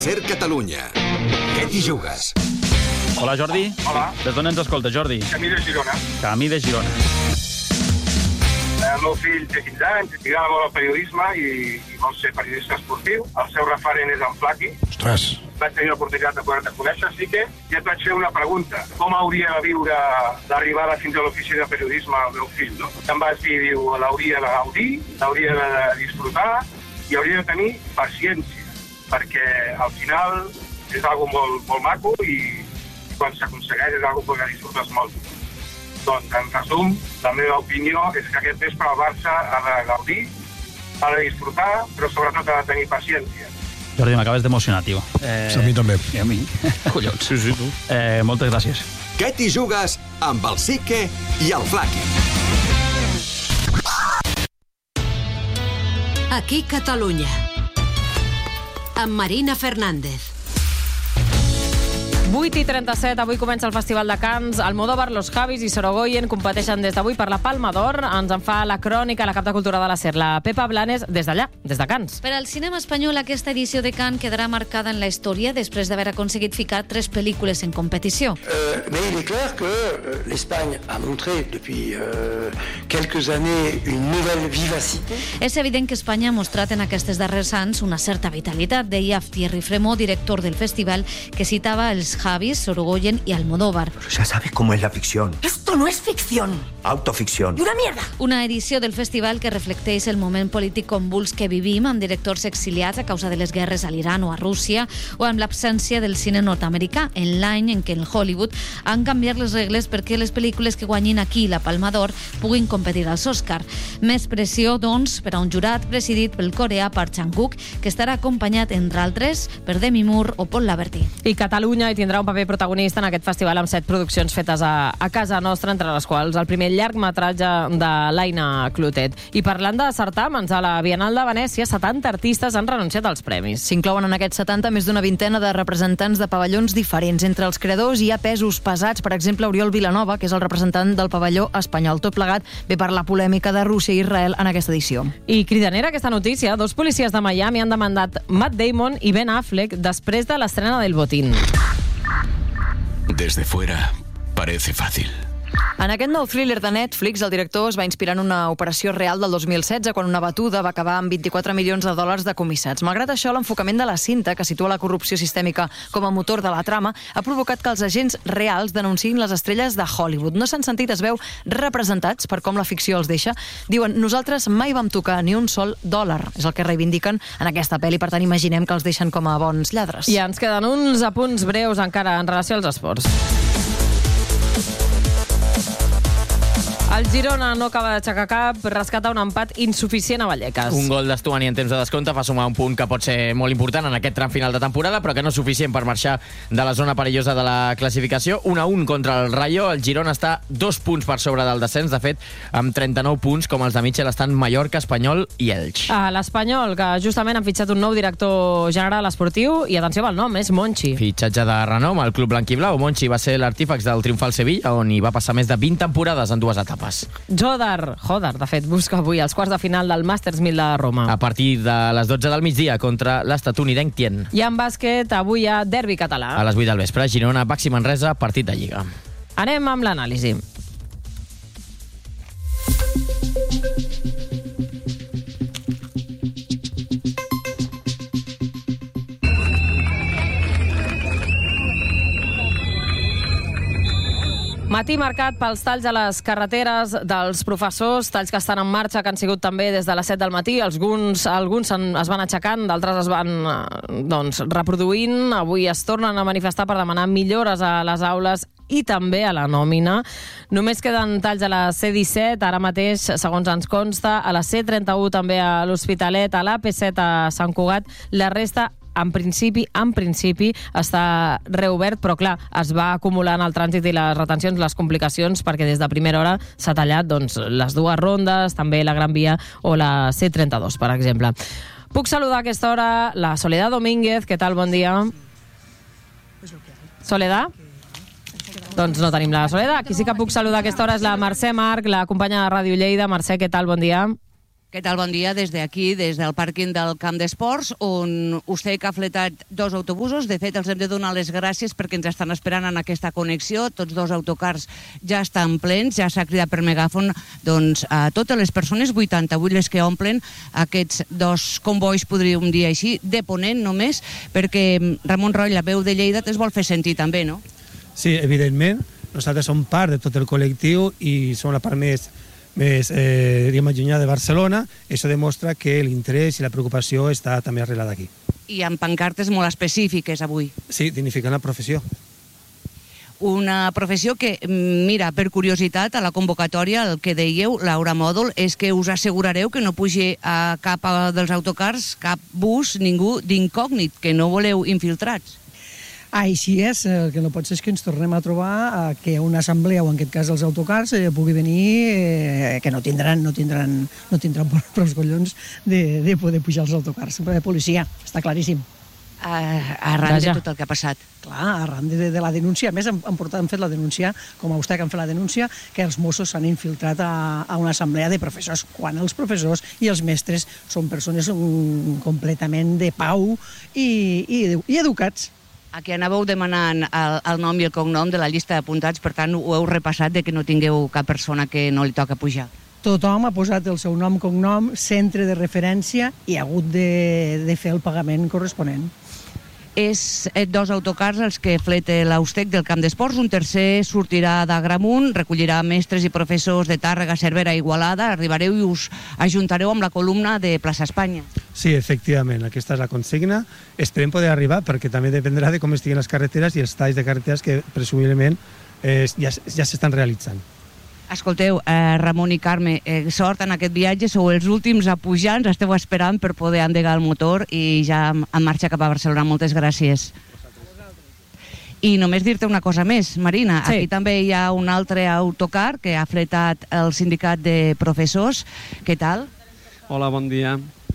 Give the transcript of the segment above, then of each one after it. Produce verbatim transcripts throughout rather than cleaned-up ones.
Ser Catalunya. Què t'hi jugues? Hola, Jordi. Hola. Des d'on ens escolta, Jordi? Camí de Girona. Camí de Girona. El meu fill té quinze anys, li agrada molt el periodisme i, i vol ser periodista esportiu. El seu referent és en Flaqui. Ostres. Vaig tenir l'oportunitat de poder-te conèixer, així que ja et vaig fer una pregunta. Com hauria de viure l'arribada fins a l'oficina de periodisme al meu fill, no? Em vas dir, diu, l'hauria de gaudir, l'hauria de disfrutar i hauria de tenir paciència, perquè al final és algo molt, molt maco i quan s'aconsegueix és algo que disfrutes molt. Doncs, en resum, la meva opinió és que aquest vespre el Barça ha de gaudir, ha de disfrutar, però sobretot ha de tenir paciència. Jordi, m'acabes d'emocionar, tio. Eh... A mi també. I a mi. Collons. Sí, sí, tu. Eh, moltes gràcies. Què t'hi jugues amb el Sique i el Flaqui? Aquí Catalunya. Amb Marina Fernández. vuit i trenta-set, avui comença el Festival de Cannes. Almodóvar, Los Javis i Sorogoyen competeixen des d'avui per la Palma d'Or. Ens en fa la crònica la cap de Cultura de la SER, la Pepa Blanes, des d'allà, des de Cannes. Per al cinema espanyol, aquesta edició de Cannes quedarà marcada en la història després d'haver aconseguit ficar tres pel·lícules en competició. Euh, mais il est clair que euh, l'Espagne a montré depuis euh, quelques années une nouvelle vivacité. És evident que Espanya ha mostrat en aquestes darrers anys una certa vitalitat, deia Thierry Fremont, director del festival, que citava els Javis, Sorogoyen y Almodóvar. Pero ya sabes cómo es la ficción. Esto no es ficción. Autoficción. Y una mierda. Una edició del festival que reflecteix el moment polític convuls que vivim, amb directors exiliats a causa de les guerres a l'Iran o a Rússia, o amb l'absència del cine nord-americà, en l'any en què en Hollywood han canviat les regles perquè les pel·lícules que guanyin aquí la Palma d'Or puguin competir als Òscar. Més pressió, doncs, per a un jurat presidit pel coreà Park Chan-wook, que estarà acompanyat, entre altres, per Demi Moore o Paul Laverty. I Catalunya hi tindrà un paper protagonista en aquest festival amb set produccions fetes a, a casa nostra, entre les quals el primer llargmetratge de l'Aina Clotet. I parlant de certàmens, a la Bienal de Venècia, setanta artistes han renunciat als premis. S'inclouen en aquests setanta més d'una vintena de representants de pavellons diferents. Entre els creadors hi ha pesos pesats, per exemple, Oriol Vilanova, que és el representant del pavelló espanyol. Tot plegat ve per la polèmica de Rússia i Israel en aquesta edició. I cridanera aquesta notícia, dos policies de Miami han demandat Matt Damon i Ben Affleck després de l'estrena del Botín. Desde fuera, parece fácil. En aquest nou thriller de Netflix, el director es va inspirar en una operació real del dos mil setze, quan una batuda va acabar amb vint-i-quatre milions de dòlars decomissats. Malgrat això, l'enfocament de la cinta, que situa la corrupció sistèmica com a motor de la trama, ha provocat que els agents reals denunciïn les estrelles de Hollywood. No s'han sentit, es veu, representats per com la ficció els deixa. Diuen, nosaltres mai vam tocar ni un sol dòlar. És el que reivindiquen en aquesta pel·li, per tant, imaginem que els deixen com a bons lladres. I ens queden uns apunts breus encara en relació als esports. El Girona no acaba d'aixecar cap, rescata un empat insuficient a Vallecas. Un gol d'Estuani en temps de descompte fa sumar un punt que pot ser molt important en aquest tram final de temporada, però que no és suficient per marxar de la zona perillosa de la classificació. un a un contra el Rayo. El Girona està dos punts per sobre del descens. De fet, amb trenta-nou punts, com els de Mitchell, estan Mallorca, Espanyol i Elx. A l'Espanyol, que justament han fitxat un nou director general esportiu, i atenció al nom, és Monchi. Fitxatge de renom al club blanquiblau. Monchi va ser l'artífex del triomf al Sevilla, on hi va passar més de vint temporades en dues etapes. Jodar, Jodar, de fet, busca avui els quarts de final del Masters mil de Roma. A partir de les dotze del migdia contra l'estatunidenc Tien. I en bàsquet, avui hi ha derbi català. A les vuit del vespre, Girona, Baxi Manresa, partit de Lliga. Anem amb l'anàlisi. Matí marcat pels talls a les carreteres dels professors, talls que estan en marxa, que han sigut també des de les set del matí. Alguns, alguns es van aixecant, d'altres es van doncs, reproduint. Avui es tornen a manifestar per demanar millores a les aules i també a la nòmina. Només queden talls a la C disset, ara mateix, segons ens consta, a la C trenta-u també a l'Hospitalet, a l'A P set a Sant Cugat, la resta en principi, en principi, està reobert, però clar, es va acumulant el trànsit i les retencions, les complicacions, perquè des de primera hora s'ha tallat doncs, les dues rondes, també la Gran Via o la C trenta-dos, per exemple. Puc saludar a aquesta hora la Soledad Domínguez. Què tal? Bon dia. Soledad? Doncs no tenim la Soledad. Qui sí que puc saludar a aquesta hora és la Mercè Marc, la companya de Ràdio Lleida. Mercè, què tal? Bon dia. Què tal? Bon dia. Des d'aquí, des del pàrquing del Camp d'Esports, on vostè que ha fletat dos autobusos. De fet, els hem de donar les gràcies perquè ens estan esperant en aquesta connexió. Tots dos autocars ja estan plens, ja s'ha cridat per megàfon doncs, a totes les persones, vuitanta-vuit les que omplen aquests dos convois, podríem dir així, de Ponent només, perquè Ramon Roy, la veu de Lleida, es vol fer sentir també, no? Sí, evidentment. Nosaltres som part de tot el col·lectiu i som la part més més eh, diguem, allunyada de Barcelona. Això demostra que l'interès i la preocupació està també arrelada aquí. I amb pancartes molt específiques avui. Sí, dignificant la professió. Una professió que, mira, per curiositat, a la convocatòria el que dèieu, Laura Mòdol, és que us assegurareu que no pugi a cap dels autocars, cap bus, ningú d'incògnit, que no voleu infiltrats. Així és, el que no pot ser és que ens tornem a trobar que una assemblea, o en aquest cas els autocars, eh, pugui venir, eh, que no tindran, no tindran, no tindran prou collons de, de poder pujar els autocars. De policia, està claríssim. Uh, arran de tot el que ha passat. Clar, arran de, de la denúncia. A més, han, han, portat, han fet la denúncia, com a vostè que han fet la denúncia, que els Mossos s'han infiltrat a, a una assemblea de professors, quan els professors i els mestres són persones um, completament de pau i, i, i educats. Aquí anàveu demanant el, el nom i el cognom de la llista d'apuntats, per tant ho heu repassat de que no tingueu cap persona que no li toca pujar. Tothom ha posat el seu nom, cognom, centre de referència i ha hagut de, de fer el pagament corresponent. És dos autocars els que flete l'Austec del Camp d'Esports, un tercer sortirà d'Agramunt, recollirà mestres i professors de Tàrrega, Cervera i Igualada, arribareu i us ajuntareu amb la columna de Plaça Espanya. Sí, efectivament, aquesta és la consigna. Esperem poder arribar perquè també dependrà de com estiguin les carreteres i els talls de carreteres que presumiblement eh, ja, ja s'estan realitzant. Escolteu, eh, Ramon i Carme, eh, sort en aquest viatge, sou els últims a pujar, ens esteu esperant per poder endegar el motor i ja en marxa cap a Barcelona. Moltes gràcies. I només dir-te una cosa més, Marina, sí. Aquí també hi ha un altre autocar que ha fletat el sindicat de professors. Què tal? Hola, bon dia.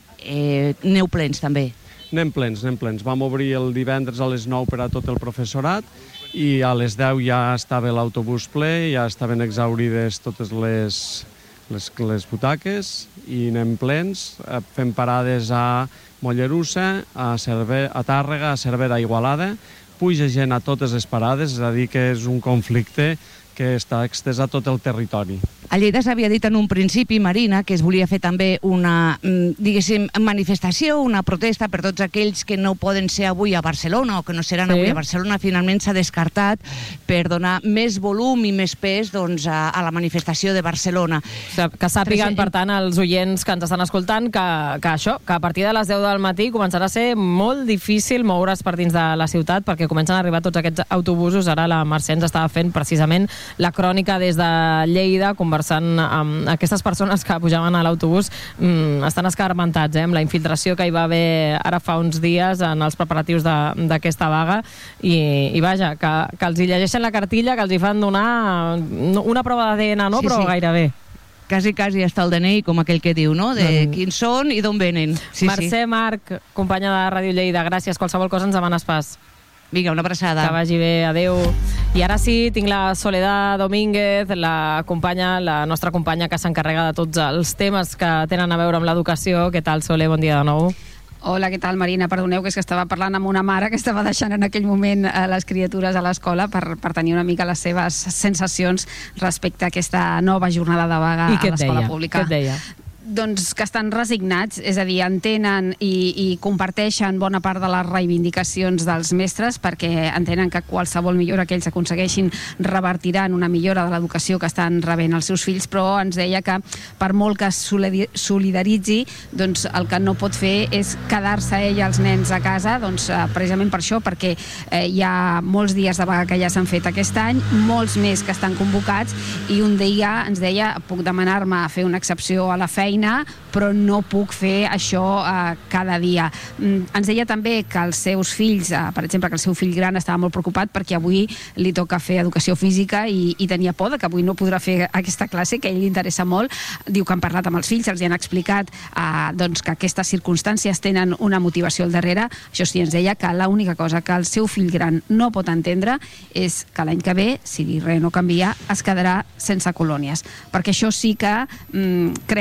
Eh, neu plens també. Anem plens, anem plens. Vam obrir el divendres a les nou per a tot el professorat i a les deu ja estava l'autobús ple, ja estaven exaurides totes les, les, les butaques i anem plens, fem parades a Mollerussa, a, Cerve, a Tàrrega, a Cervera, a Igualada, puja gent a totes les parades, és a dir que és un conflicte que està extès a tot el territori. A Lleida s'havia dit en un principi, Marina, que es volia fer també una, diguéssim, manifestació, una protesta per tots aquells que no poden ser avui a Barcelona o que no seran sí. avui a Barcelona. Finalment s'ha descartat per donar més volum i més pes doncs, a, a la manifestació de Barcelona. Que sàpiguen, per tant, els oients que ens estan escoltant que, que això, que a partir de les deu del matí començarà a ser molt difícil moure's per dins de la ciutat perquè comencen a arribar tots aquests autobusos. Ara la Mercè ens estava fent precisament la crònica des de Lleida, conversant amb aquestes persones que pujaven a l'autobús. Mm, estan escarmentats eh, amb la infiltració que hi va haver ara fa uns dies en els preparatius d'aquesta vaga i, i vaja, que, que els hi llegeixen la cartilla, que els hi fan donar una prova d'A D N, no? Sí, però sí. Gairebé. Quasi, quasi està el D N I, com aquell que diu, no? De quins són i d'on venen. Sí, Mercè, sí. Marc, companya de Ràdio Lleida, gràcies. Qualsevol cosa ens demanes pas. Vinga, una abraçada. Que vagi bé, adeu. I ara sí, tinc la Soledad Domínguez, la companya, la nostra companya que s'encarrega de tots els temes que tenen a veure amb l'educació. Què tal, Sole? Bon dia de nou. Hola, què tal, Marina? Perdoneu, que és que estava parlant amb una mare que estava deixant en aquell moment les criatures a l'escola per, per tenir una mica les seves sensacions respecte a aquesta nova jornada de vaga a l'escola pública. I què et deia? Doncs que estan resignats, és a dir, entenen i, i comparteixen bona part de les reivindicacions dels mestres perquè entenen que qualsevol millora que ells aconsegueixin revertirà en una millora de l'educació que estan rebent els seus fills, però ens deia que per molt que es solidaritzi, doncs el que no pot fer és quedar-se ella els nens a casa, doncs precisament per això, perquè eh, hi ha molts dies de vaga que ja s'han fet aquest any, molts més que estan convocats, i un dia ens deia, puc demanar-me fer una excepció a la feina, però no puc fer això eh, cada dia. Mm, ens deia també que els seus fills, eh, per exemple, que el seu fill gran estava molt preocupat perquè avui li toca fer educació física i, i tenia por de que avui no podrà fer aquesta classe, que a ell li interessa molt. Diu que han parlat amb els fills, els hi han explicat eh, doncs, que aquestes circumstàncies tenen una motivació al darrere. Això sí, ens deia que l'única cosa que el seu fill gran no pot entendre és que l'any que ve, si res no canvia, es quedarà sense colònies. Perquè això sí que mm, creu que els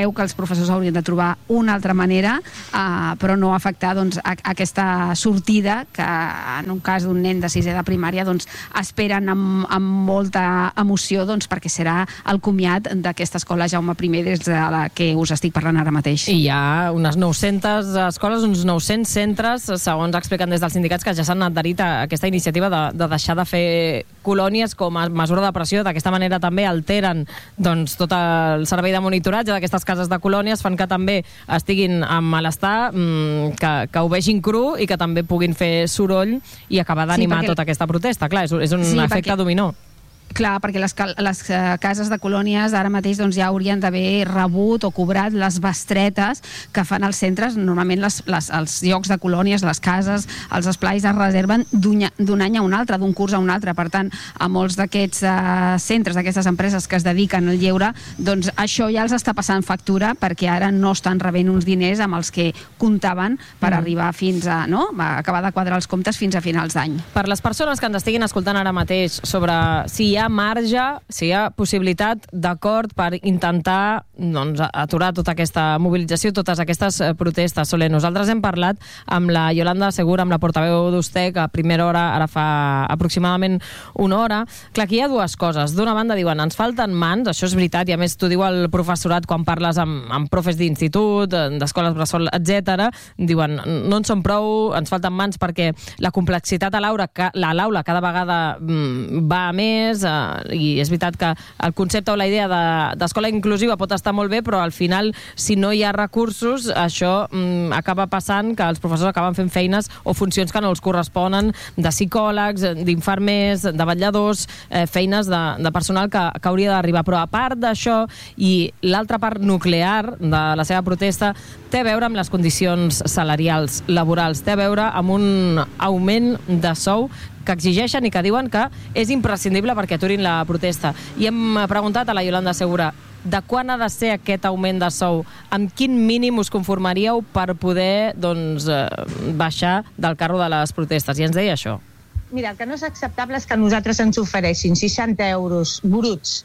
professors haurien de trobar una altra manera, uh, però no afectar doncs, a, a aquesta sortida que en un cas d'un nen de sisè de primària doncs, esperen amb, amb molta emoció doncs, perquè serà el comiat d'aquesta escola Jaume I des de la que us estic parlant ara mateix. I hi ha unes nou-centes escoles, uns nou-cents centres, segons expliquen des dels sindicats, que ja s'han adherit a aquesta iniciativa de, de deixar de fer colònies com a mesura de pressió. D'aquesta manera també alteren doncs, tot el servei de monitoratge d'aquestes cases de colònies, fan que també estiguin amb malestar, que, que ho vegin cru i que també puguin fer soroll i acabar d'animar sí, perquè... tota aquesta protesta. Clar, és, és un sí, efecte perquè... dominó. Clar, perquè les, les uh, cases de colònies ara mateix doncs, ja haurien d'haver rebut o cobrat les bestretes que fan els centres. Normalment les, les, els llocs de colònies, les cases, els esplais es reserven d'un any a un altre, d'un curs a un altre. Per tant, a molts d'aquests uh, centres, d'aquestes empreses que es dediquen al lleure, doncs això ja els està passant factura perquè ara no estan rebent uns diners amb els que comptaven per mm. arribar fins a, no? a acabar de quadrar els comptes fins a finals d'any. Per les persones que ens estiguin escoltant ara mateix sobre si hi ha marge, si hi ha possibilitat d'acord per intentar doncs, aturar tota aquesta mobilització, totes aquestes protestes. Soler, nosaltres hem parlat amb la Yolanda Segura, amb la portaveu d'Ustec, a primera hora, ara fa aproximadament una hora. Clar, aquí hi ha dues coses. D'una banda diuen, ens falten mans, això és veritat, i a més t'ho diu el professorat quan parles amb, amb profes d'institut, d'escoles bressol, etcètera. Diuen, no en són prou, ens falten mans perquè la complexitat a l'aula cada vegada mm, va a més, i és veritat que el concepte o la idea d'escola inclusiva pot estar molt bé, però al final, si no hi ha recursos, això mm, acaba passant que els professors acaben fent feines o funcions que no els corresponen, de psicòlegs, d'infermers, de vetlladors, eh, feines de, de personal que, que hauria d'arribar. Però a part d'això, i l'altra part nuclear de la seva protesta, té a veure amb les condicions salarials, laborals, té a veure amb un augment de sou que exigeixen i que diuen que és imprescindible perquè aturin la protesta. I hem preguntat a la Yolanda Segura de quan ha de ser aquest augment de sou, amb quin mínim us conformaríeu per poder doncs, baixar del carro de les protestes. I ens deia això. Mira, el que no és acceptable és que nosaltres ens ofereixin seixanta euros bruts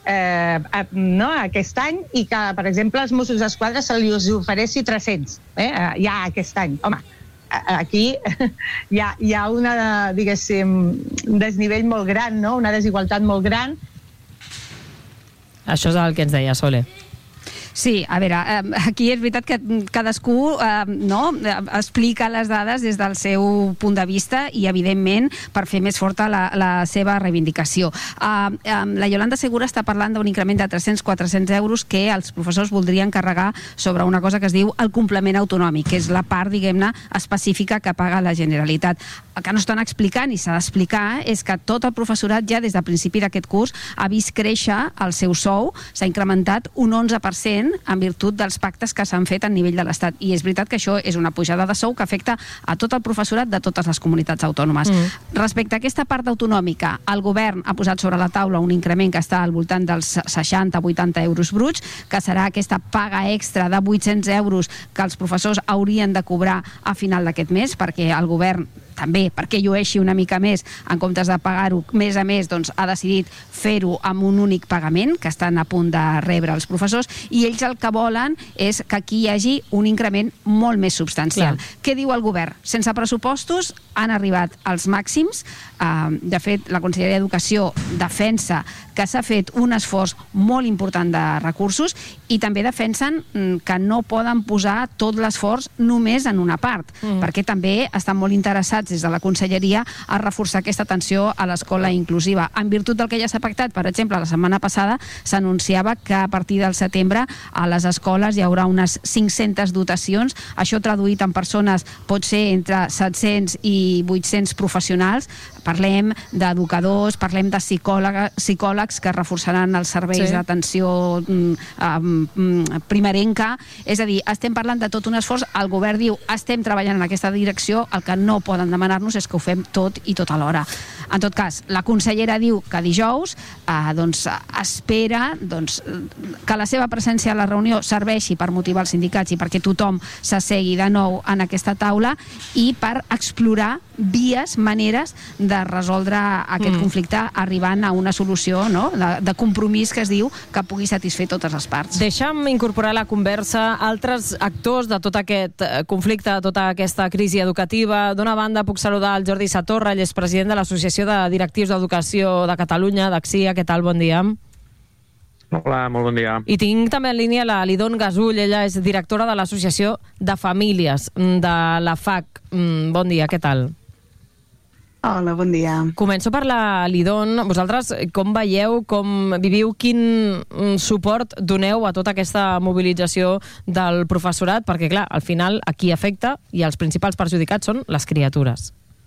eh, no, aquest any i que, per exemple, als Mossos d'Esquadra se li ofereixi tres-cents eh, ja aquest any. Home, aquí hi ha, hi ha una, diguéssim, un desnivell molt gran, no? Una desigualtat molt gran. Això és el que ens deia Soler. Sí, a veure, aquí és veritat que cadascú eh, no, explica les dades des del seu punt de vista i, evidentment, per fer més forta la, la seva reivindicació. Uh, um, la Yolanda Segura està parlant d'un increment de tres-cents a quatre-cents euros que els professors voldrien carregar sobre una cosa que es diu el complement autonòmic, que és la part, diguem-ne, específica que paga la Generalitat. El que no estan explicant i s'ha d'explicar és que tot el professorat ja des del principi d'aquest curs ha vist créixer el seu sou, s'ha incrementat un onze per cent en virtut dels pactes que s'han fet a nivell de l'Estat. I és veritat que això és una pujada de sou que afecta a tot el professorat de totes les comunitats autònomes. Mm. Respecte a aquesta part autonòmica, el govern ha posat sobre la taula un increment que està al voltant dels seixanta a vuitanta euros bruts, que serà aquesta paga extra de vuit-cents euros que els professors haurien de cobrar a final d'aquest mes, perquè el govern també, perquè llueixi una mica més, en comptes de pagar-ho més a més, doncs ha decidit fer-ho amb un únic pagament, que estan a punt de rebre els professors, i ells el que volen és que aquí hi hagi un increment molt més substancial. Clar. Què diu el govern? Sense pressupostos han arribat als màxims. De fet, la Conselleria d'Educació defensa que s'ha fet un esforç molt important de recursos i també defensen que no poden posar tot l'esforç només en una part, mm. perquè també estan molt interessats des de la Conselleria a reforçar aquesta atenció a l'escola inclusiva. En virtut del que ja s'ha pactat, per exemple, la setmana passada s'anunciava que a partir del setembre a les escoles hi haurà unes cinc-centes dotacions. Això traduït en persones pot ser entre set-cents i vuit-cents professionals. Parlem d'educadors, parlem de psicòleg, psicòlegs que reforçaran els serveis sí. d'atenció um, primerenca. És a dir, estem parlant de tot un esforç. El govern diu, estem treballant en aquesta direcció, el que no poden demanar-nos és que ho fem tot i tot alhora. En tot cas, la consellera diu que dijous eh, doncs, espera doncs, que la seva presència a la reunió serveixi per motivar els sindicats i perquè tothom s'assegui de nou en aquesta taula i per explorar vies, maneres de resoldre aquest mm. conflicte arribant a una solució, no?, de, de compromís que es diu que pugui satisfer totes les parts. Deixa'm incorporar a la conversa altres actors de tot aquest conflicte, de tota aquesta crisi educativa. D'una banda puc saludar el Jordi Satorra, ell és president de l'Associació de Directius d'Educació de Catalunya, d'Axia. Què tal? Bon dia. Hola, molt bon dia. I tinc també en línia la Lidon Gasull, ella és directora de l'Associació de Famílies de la F A C. Bon dia, què tal? Hola, bon dia. Començo per la Lidon. Vosaltres com veieu, com viviu, quin suport doneu a tota aquesta mobilització del professorat? Perquè, clar, al final a qui afecta i els principals perjudicats són les criatures.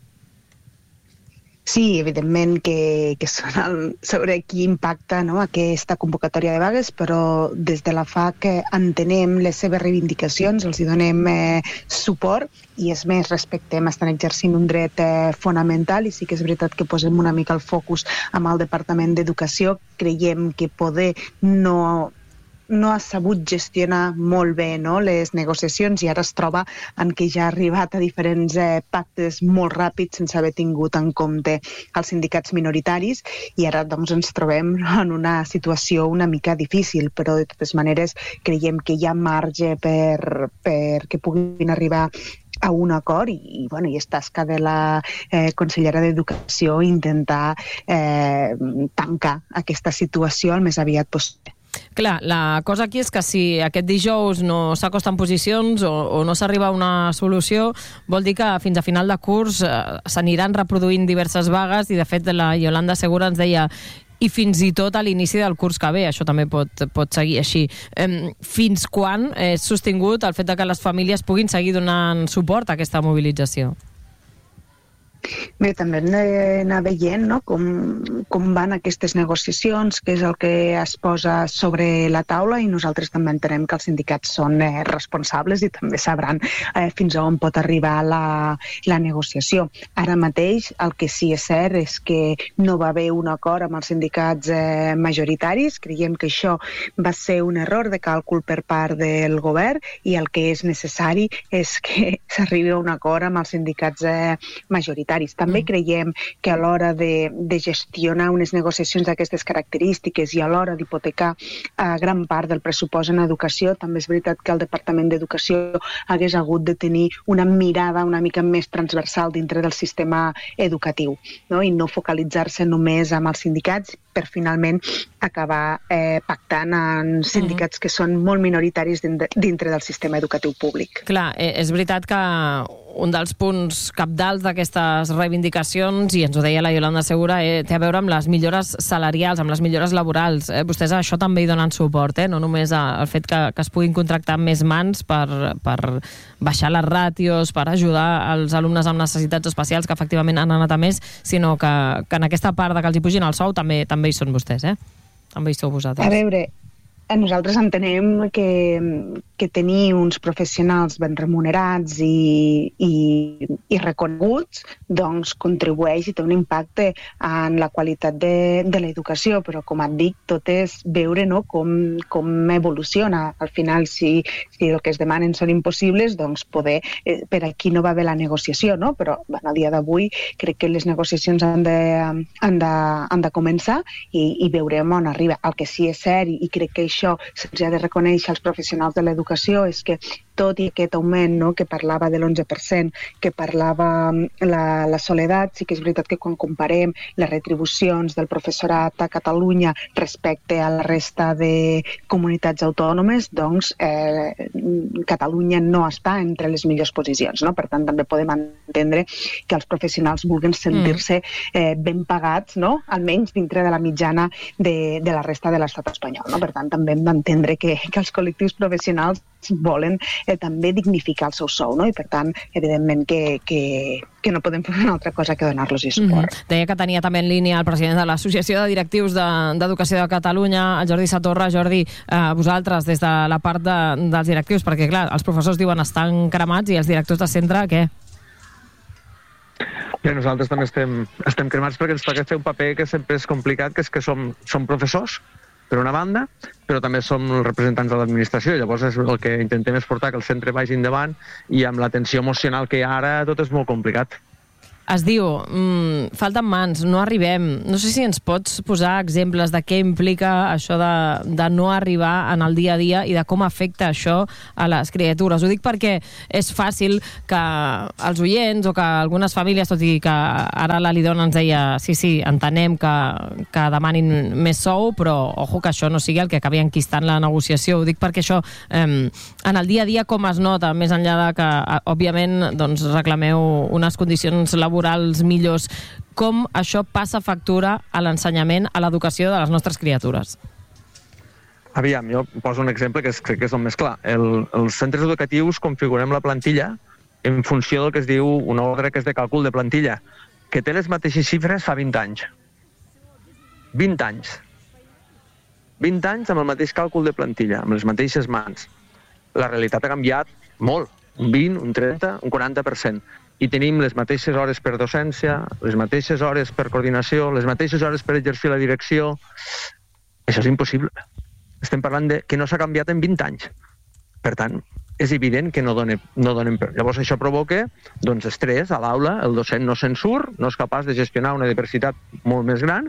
Sí, evidentment que, que són el, sobre qui impacta, no?, aquesta convocatòria de vagues, però des de la F A C entenem les seves reivindicacions, els hi donem eh, suport i, és més, respectem, estan exercint un dret eh, fonamental i sí que és veritat que posem una mica el focus amb el Departament d'Educació. Creiem que poder no... no ha sabut gestionar molt bé, no?, les negociacions i ara es troba en què ja ha arribat a diferents eh, pactes molt ràpids sense haver tingut en compte els sindicats minoritaris i ara doncs, ens trobem en una situació una mica difícil, però de totes maneres creiem que hi ha marge per, per que puguin arribar a un acord i, i, bueno, i és tasca de la eh, consellera d'Educació intentar eh, tancar aquesta situació el més aviat possible. Clar, la cosa aquí és que si aquest dijous no s'acosten posicions o, o no s'arriba a una solució, vol dir que fins a final de curs eh, s'aniran reproduint diverses vagues i de fet la Yolanda Segura ens deia i fins i tot a l'inici del curs que ve, això també pot, pot seguir així. Eh, fins quan és sostingut el fet de que les famílies puguin seguir donant suport a aquesta mobilització? Bé, també hem d'anar veient, no?, com, com van aquestes negociacions, què és el que es posa sobre la taula i nosaltres també entenem que els sindicats són eh, responsables i també sabran eh, fins a on pot arribar la, la negociació. Ara mateix el que sí és cert és que no va haver un acord amb els sindicats eh, majoritaris. Creiem que això va ser un error de càlcul per part del govern i el que és necessari és que s'arribi a un acord amb els sindicats eh, majoritaris. També creiem que a l'hora de, de gestionar unes negociacions d'aquestes característiques i a l'hora d'hipotecar eh, gran part del pressupost en educació, també és veritat que el Departament d'Educació hagués hagut de tenir una mirada una mica més transversal dintre del sistema educatiu, no?, i no focalitzar-se només amb els sindicats per finalment acabar eh, pactant en sindicats que són molt minoritaris dintre del sistema educatiu públic. Clar, és veritat que un dels punts cabdals d'aquestes reivindicacions, i ens ho deia la Yolanda Segura, eh, té a veure amb les millores salarials, amb les millores laborals. Eh, vostès a això també hi donen suport, eh? No només al fet que, que es puguin contractar més mans per, per baixar les ràtios, per ajudar els alumnes amb necessitats especials que efectivament han anat a més, sinó que, que en aquesta part de que els hi pugin el sou també, també hi són vostès, eh? També hi sou vosaltres. A veure, nosaltres entenem que, que tenir uns professionals ben remunerats i, i, i reconeguts doncs contribueix i té un impacte en la qualitat de, de l'educació, però com et dic, tot és veure, no?, com, com evoluciona. Al final, si, si el que es demanen són impossibles, doncs poder, eh, per aquí no va haver la negociació, no? Però bueno, a dia d'avui crec que les negociacions han de, han de, han de començar i, i veurem on arriba. El que sí és cert, i, i crec que això se'ls ha de reconèixer als professionals de l'educació, és que tot i aquest augment, no?, que parlava de l'onze per cent, que parlava la, la Soledat, sí que és veritat que quan comparem les retribucions del professorat a Catalunya respecte a la resta de comunitats autònomes, doncs eh, Catalunya no està entre les millors posicions, no? Per tant, també podem entendre que els professionals vulguin sentir-se eh, ben pagats, no?, almenys dintre de la mitjana de, de la resta de l'estat espanyol, no? Per tant, també hem d'entendre que, que els col·lectius professionals volen eh, també dignificar el seu sou, no? I per tant, evidentment que, que, que no podem fer una altra cosa que donar-los suport. Mm-hmm. Deia que tenia també en línia el president de l'Associació de Directius d'Educació de, de Catalunya, el Jordi Satorra. Jordi, eh, vosaltres, des de la part de, dels directius, perquè clar, els professors diuen estan cremats i els directors de centre, què? Bé, nosaltres també estem, estem cremats perquè ens toca fer un paper que sempre és complicat, que és que som, som professors, per una banda, però també som els representants de l'administració. Llavors és el que intentem és portar que el centre vagi endavant i amb la tensió emocional que hi ha ara tot és molt complicat. Es diu, mmm, falten mans, no arribem. No sé si ens pots posar exemples de què implica això de, de no arribar en el dia a dia i de com afecta això a les criatures. Ho dic perquè és fàcil que els oients o que algunes famílies, tot i que ara la Lidona ens deia sí, sí, entenem que, que demanin més sou, però ojo que això no sigui el que acabi enquistant la negociació. Ho dic perquè això, eh, en el dia a dia com es nota, més enllà de que, òbviament, doncs, reclameu unes condicions laborals laborals millors, com això passa factura a l'ensenyament, a l'educació de les nostres criatures? Aviam, jo poso un exemple que és, crec que és el més clar. El, els centres educatius configurem la plantilla en funció del que es diu una ordre que és de càlcul de plantilla, que té les mateixes xifres fa vint anys. vint anys. vint anys amb el mateix càlcul de plantilla, amb les mateixes mans. La realitat ha canviat molt, un vint, un trenta, un quaranta per cent. I tenim les mateixes hores per docència, les mateixes hores per coordinació, les mateixes hores per exercir la direcció. Això és impossible. Estem parlant de que no s'ha canviat en vint anys. Per tant, és evident que no donen, no donen per. Llavors això provoca doncs, estrès a l'aula, el docent no se'n surt, no és capaç de gestionar una diversitat molt més gran,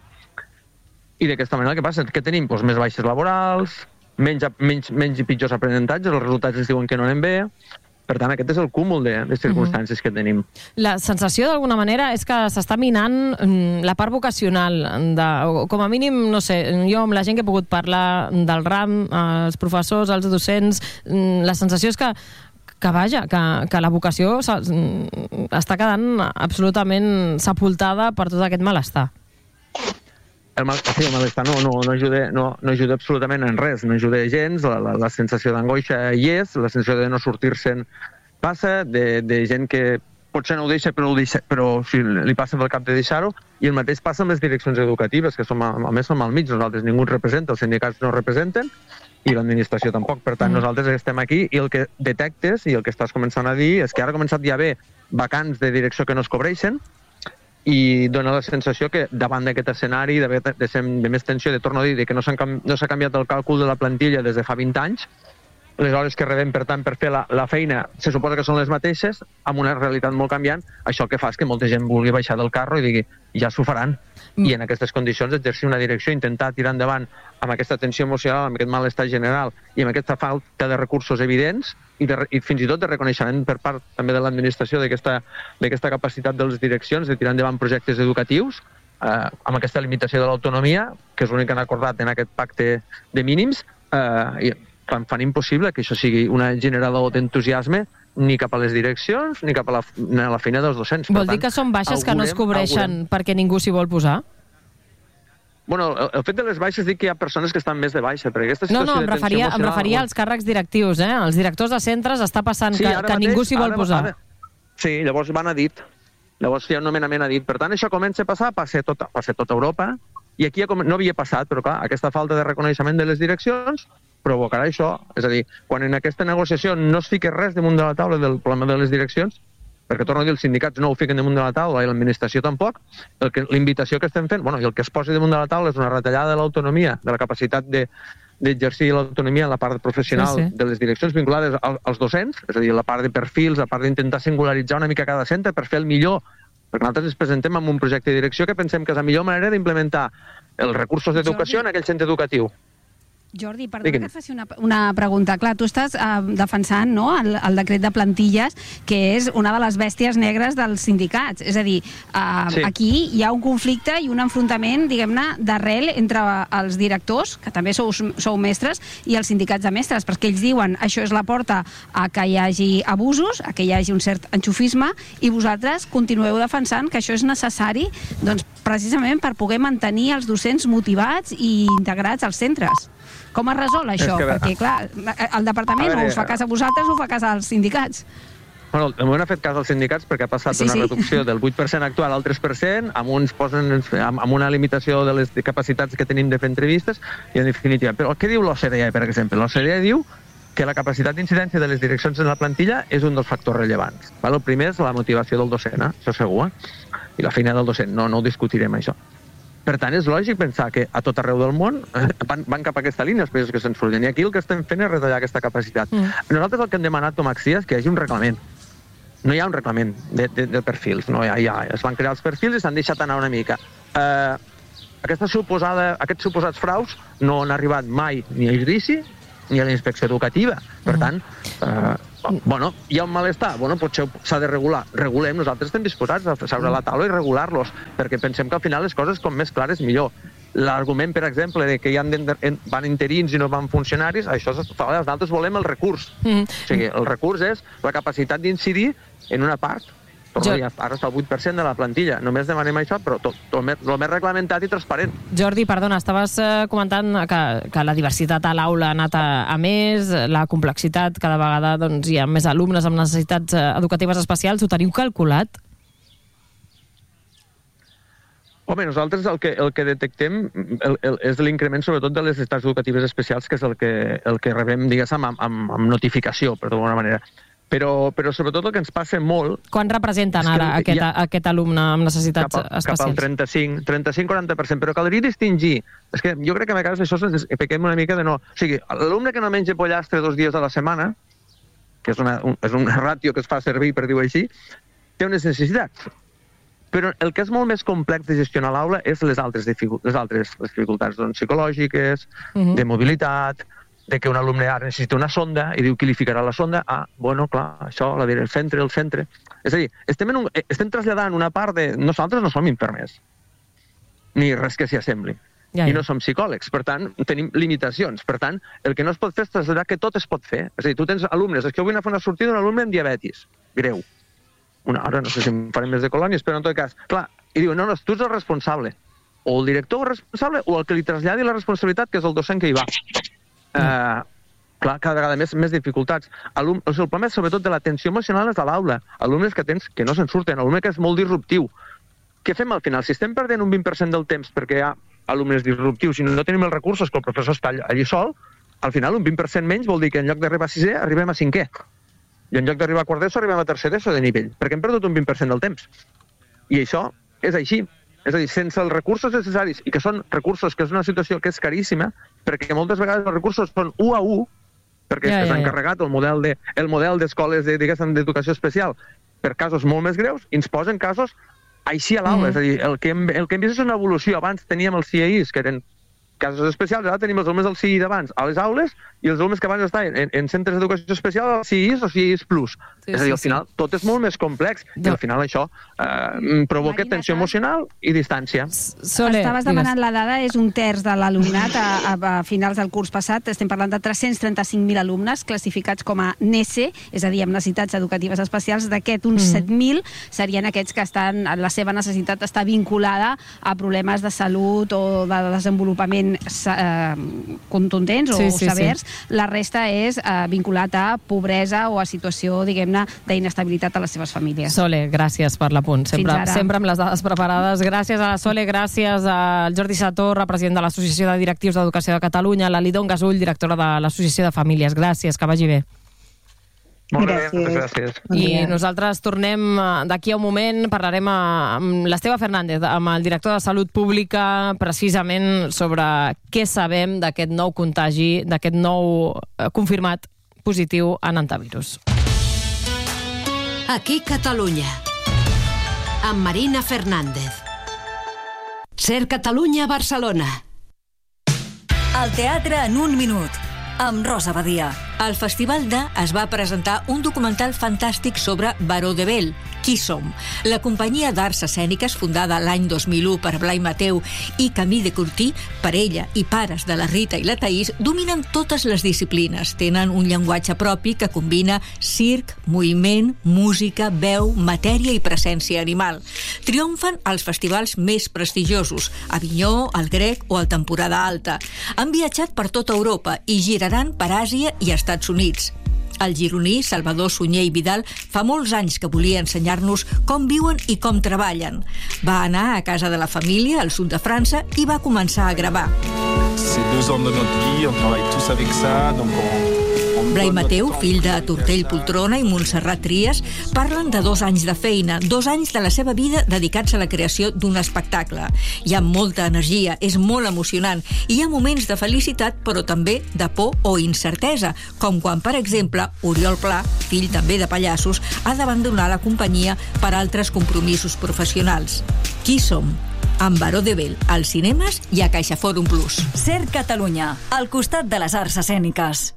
i d'aquesta manera el que passa és que tenim doncs, més baixes laborals, menys, menys, menys i pitjors aprenentatges, els resultats ens diuen que no anem bé. Per tant, aquest és el cúmul de, de circumstàncies que tenim. La sensació, d'alguna manera, és que s'està minant la part vocacional. De, com a mínim, no sé, jo amb la gent que he pogut parlar del RAM, els professors, els docents, la sensació és que que vaja, que, que la vocació està quedant absolutament sepultada per tot aquest malestar. El, mal, sí, el malestar no, no, no, ajuda, no, no ajuda absolutament en res, no ajuda gens, la, la, la sensació d'angoixa hi és, la sensació de no sortir-se'n passa, de, de gent que potser no ho deixa, però, ho deixa, però si li passa pel cap de deixar-ho, i el mateix passa amb les direccions educatives, que som, a més som al mig, nosaltres ningú ens representa, els sindicats no representen, i l'administració tampoc. Per tant, nosaltres estem aquí i el que detectes, i el que estàs començant a dir, és que ara ha començat ja a haver vacants de direcció que no es cobreixen, i dona la sensació que davant d'aquest escenari de, de, de més tensió, de torno a dir, de que no s'ha no s'ha canviat el càlcul de la plantilla des de fa vint anys, les hores que rebem, per tant, per fer la, la feina se suposa que són les mateixes, amb una realitat molt canviant, això el que fa és que molta gent vulgui baixar del carro i digui, ja s'ho faran. Mm. I en aquestes condicions exercir una direcció, intentar tirar endavant amb aquesta tensió emocional, amb aquest malestar general i amb aquesta falta de recursos evidents i, de, i fins i tot de reconeixement per part també de l'administració d'aquesta capacitat de les direccions de tirar endavant projectes educatius eh, amb aquesta limitació de l'autonomia, que és l'únic que han acordat en aquest pacte de mínims, eh, i fan, fan impossible que això sigui un generador d'entusiasme ni cap a les direccions ni cap a la, a la feina dels docents. Vol dir que són baixes que no es cobreixen perquè ningú s'hi vol posar? Bueno, el, el fet de les baixes dic que hi ha persones que estan més de baixa, perquè aquesta situació no, no, em de tensió referia, emocional... em referia als càrrecs directius, eh? Els directors de centres està passant sí, que, que mateix, ningú s'hi vol ara, posar. Ara, sí, llavors van a dit. Llavors hi ha un nomenament a dit. Per tant, això comença a passar, passa a tota, passa a tota Europa, i aquí no havia passat, però clar, aquesta falta de reconeixement de les direccions provocarà això. És a dir, quan en aquesta negociació no es fica res damunt de la taula del problema de les direccions, perquè torno a dir, els sindicats no ho fiquen damunt de la taula i l'administració tampoc, el que, la invitació que estem fent, bueno, i el que es posi damunt de la taula és una retallada de l'autonomia, de la capacitat de, d'exercir l'autonomia en la part professional sí, sí. de les direccions vinculades als, als docents, és a dir, la part de perfils, la part d'intentar singularitzar una mica cada centre per fer el millor, perquè nosaltres ens presentem amb un projecte de direcció que pensem que és la millor manera d'implementar els recursos d'educació en aquell centre educatiu. Jordi, perdona Digue'm. que et faci una, una pregunta. Clar, tu estàs eh, defensant no, el, el decret de plantilles, que és una de les bèsties negres dels sindicats. És a dir, eh, sí. aquí hi ha un conflicte i un enfrontament, diguem-ne, d'arrel entre els directors, que també sou, sou mestres, i els sindicats de mestres, perquè ells diuen això és la porta a que hi hagi abusos, a que hi hagi un cert enxufisme, i vosaltres continueu defensant que això és necessari doncs, precisament per poder mantenir els docents motivats i integrats als centres. Com es resol això? Que, perquè, clar, el departament veure, o us fa cas a vosaltres o us fa cas als sindicats? Bueno, de moment ha fet cas als sindicats perquè ha passat sí, una sí. reducció del vuit per cent actual al tres per cent, amb, uns posen, amb una limitació de les capacitats que tenim de fer entrevistes, i en definitiva. Però què diu l'O C D E, per exemple? L'O C D E diu que la capacitat d'incidència de les direccions en la plantilla és un dels factors rellevants. El primer és la motivació del docent, eh? Això segur. Eh? i la feina del docent, no, no ho discutirem, això. Per tant, és lògic pensar que a tot arreu del món van, van cap a aquesta línia els països que se'n surten, i aquí el que estem fent és retallar aquesta capacitat. Mm. Nosaltres el que hem demanat com a Axia és que hi hagi un reglament. No hi ha un reglament de, de, de perfils, no hi ha, hi ha. Es van crear els perfils i s'han deixat anar una mica. Eh, aquesta suposada, aquests suposats fraus no han arribat mai ni a judici ni a la inspecció educativa. Per tant, eh, bueno, hi ha un malestar, bueno, potser s'ha de regular. Regulem, nosaltres estem disposats a seure a la taula i regular-los, perquè pensem que al final les coses com més clares millor. L'argument, per exemple, de que hi han van interins i no van funcionaris, això és, nosaltres volem el recurs. Mm. O sigui, el recurs és la capacitat d'incidir en una part. Jo... Ara està el vuit per cent de la plantilla. Només demanem això, però tot, tot el, més, el més reglamentat i transparent. Jordi, perdona, estaves eh, comentant que, que la diversitat a l'aula ha anat a, a més, la complexitat, cada vegada doncs, hi ha més alumnes amb necessitats educatives especials. Ho teniu calculat? Home, nosaltres el que, el que detectem el, el, és l'increment sobretot de les necessitats educatives especials, que és el que, el que rebem, diguéssim, amb, amb, amb notificació, per d'alguna manera. Però, però sobretot el que ens passa molt... Quan representen ara aquest, ha, aquest alumne amb necessitats cap a, especials? Cap al trenta-cinc, trenta-cinc quaranta per cent, però caldria distingir. És que jo crec que a vegades això ens pequem una mica de no... O sigui, l'alumne que no menja pollastre dos dies a la setmana, que és una, un, és una ràtio que es fa servir, per dir-ho així, té unes necessitats. Però el que és molt més complex de gestionar l'aula és les altres, les altres les dificultats doncs, psicològiques, uh-huh. de mobilitat, de que un alumne ara necessita una sonda i diu qui li ficarà la sonda. Ah, bueno, clar, això, la diré, el centre, el centre... És a dir, estem, en un, estem traslladant una part de... Nosaltres no som infermers, ni res que s'hi assembli. Ja, ja. I no som psicòlegs, per tant, tenim limitacions. Per tant, el que no es pot fer és traslladar que tot es pot fer. És a dir, tu tens alumnes, és que jo vull anar a fer una sortida d'un alumne amb diabetis. Greu. Una hora, no sé si em farem més de colònies, però en tot cas, clar, i diu, no, no, tu ets el responsable. O el director responsable, o el que li traslladi la responsabilitat, que és el docent que hi va. Uh, clar, cada vegada més, més dificultats. Alum, o sigui, el problema és sobretot de l'atenció emocional és a l'aula. Alumnes que tens que no se'n surten, alumne que és molt disruptiu. Què fem al final? Si estem perdent un vint per cent del temps perquè hi ha alumnes disruptius i no tenim els recursos que el professor està allí sol, al final un vint per cent menys vol dir que en lloc d'arribar a sisè arribem a cinquè. I en lloc d'arribar a quart d'ESO arribem a tercer d'ESO de nivell, perquè hem perdut un vint per cent del temps. I això és així. És a dir, sense els recursos necessaris, i que són recursos que és una situació que és caríssima, perquè moltes vegades els recursos són u a u, perquè ja, ja, ja. s'ha encarregat el model de, el model d'escoles de, d'educació especial per casos molt més greus, i ens posen casos així a l'aula. Mm. És a dir, el que, hem, el que hem vist és una evolució. Abans teníem els C I Is, que eren casos especials, ara tenim els alumnes del C I d'abans a les aules i els alumnes que abans estaven en, en centres d'educació especial, C I Is o C I Is plus. Sí, és a dir, al final, sí. tot és molt més complex i al final això eh, provoca Marina, tensió emocional i distància. Sole, Estaves demanant digues. La dada, és un terç de l'alumnat a, a, a finals del curs passat. Estem parlant de tres-cents trenta-cinc mil alumnes classificats com a NESE, és a dir, amb necessitats educatives especials. D'aquest, uns mm. set mil serien aquests que estan, la seva necessitat està vinculada a problemes de salut o de desenvolupament Eh, contundents o sí, sí, severs. Sí. La resta és eh, vinculat a pobresa o a situació, diguem-ne, d'inestabilitat a les seves famílies. Sole, gràcies per l'apunt. Sempre, sempre amb les dades preparades. Gràcies a la Sole, gràcies al Jordi Satorra, president de l'Associació de Directius d'Educació de Catalunya, a la Lidon Gasull, directora de l'Associació de Famílies. Gràcies, que vagi bé. Molt bé, moltes gràcies. I nosaltres tornem d'aquí a un moment, parlarem amb l'Esteve Fernández, amb el director de Salut Pública, precisament sobre què sabem d'aquest nou contagi, d'aquest nou confirmat positiu en antivirus. Aquí Catalunya, amb Marina Fernández. Ser Catalunya, Barcelona. El teatre en un minut, amb Rosa Badia. Al Festival de es va presentar un documental fantàstic sobre Baró de Bell, Qui som? La companyia d'arts escèniques, fundada l'any dos mil u per Blai Mateu i Camí de Curtí, parella i pares de la Rita i la Taís, dominen totes les disciplines. Tenen un llenguatge propi que combina circ, moviment, música, veu, matèria i presència animal. Triomfen als festivals més prestigiosos, Avinyó, el Grec o el Temporada Alta. Han viatjat per tota Europa i giraran per Àsia i Estats Units. El gironí Salvador Sunyer i Vidal fa molts anys que volia ensenyar-nos com viuen i com treballen. Va anar a casa de la família, al sud de França, i va començar a gravar. C'est deux ans de notre vie, on travaille tous avec ça, donc on... Blai Mateu, fill de Tortell Poltrona i Montserrat Trias, parlen de dos anys de feina, dos anys de la seva vida dedicats a la creació d'un espectacle. Hi ha molta energia, és molt emocionant, i hi ha moments de felicitat, però també de por o incertesa, com quan, per exemple, Oriol Pla, fill també de pallassos, ha d'abandonar la companyia per altres compromisos professionals. Qui som? Amb Baró de Bell, als cinemes i a CaixaForum Plus. Ser Catalunya, al costat de les arts escèniques.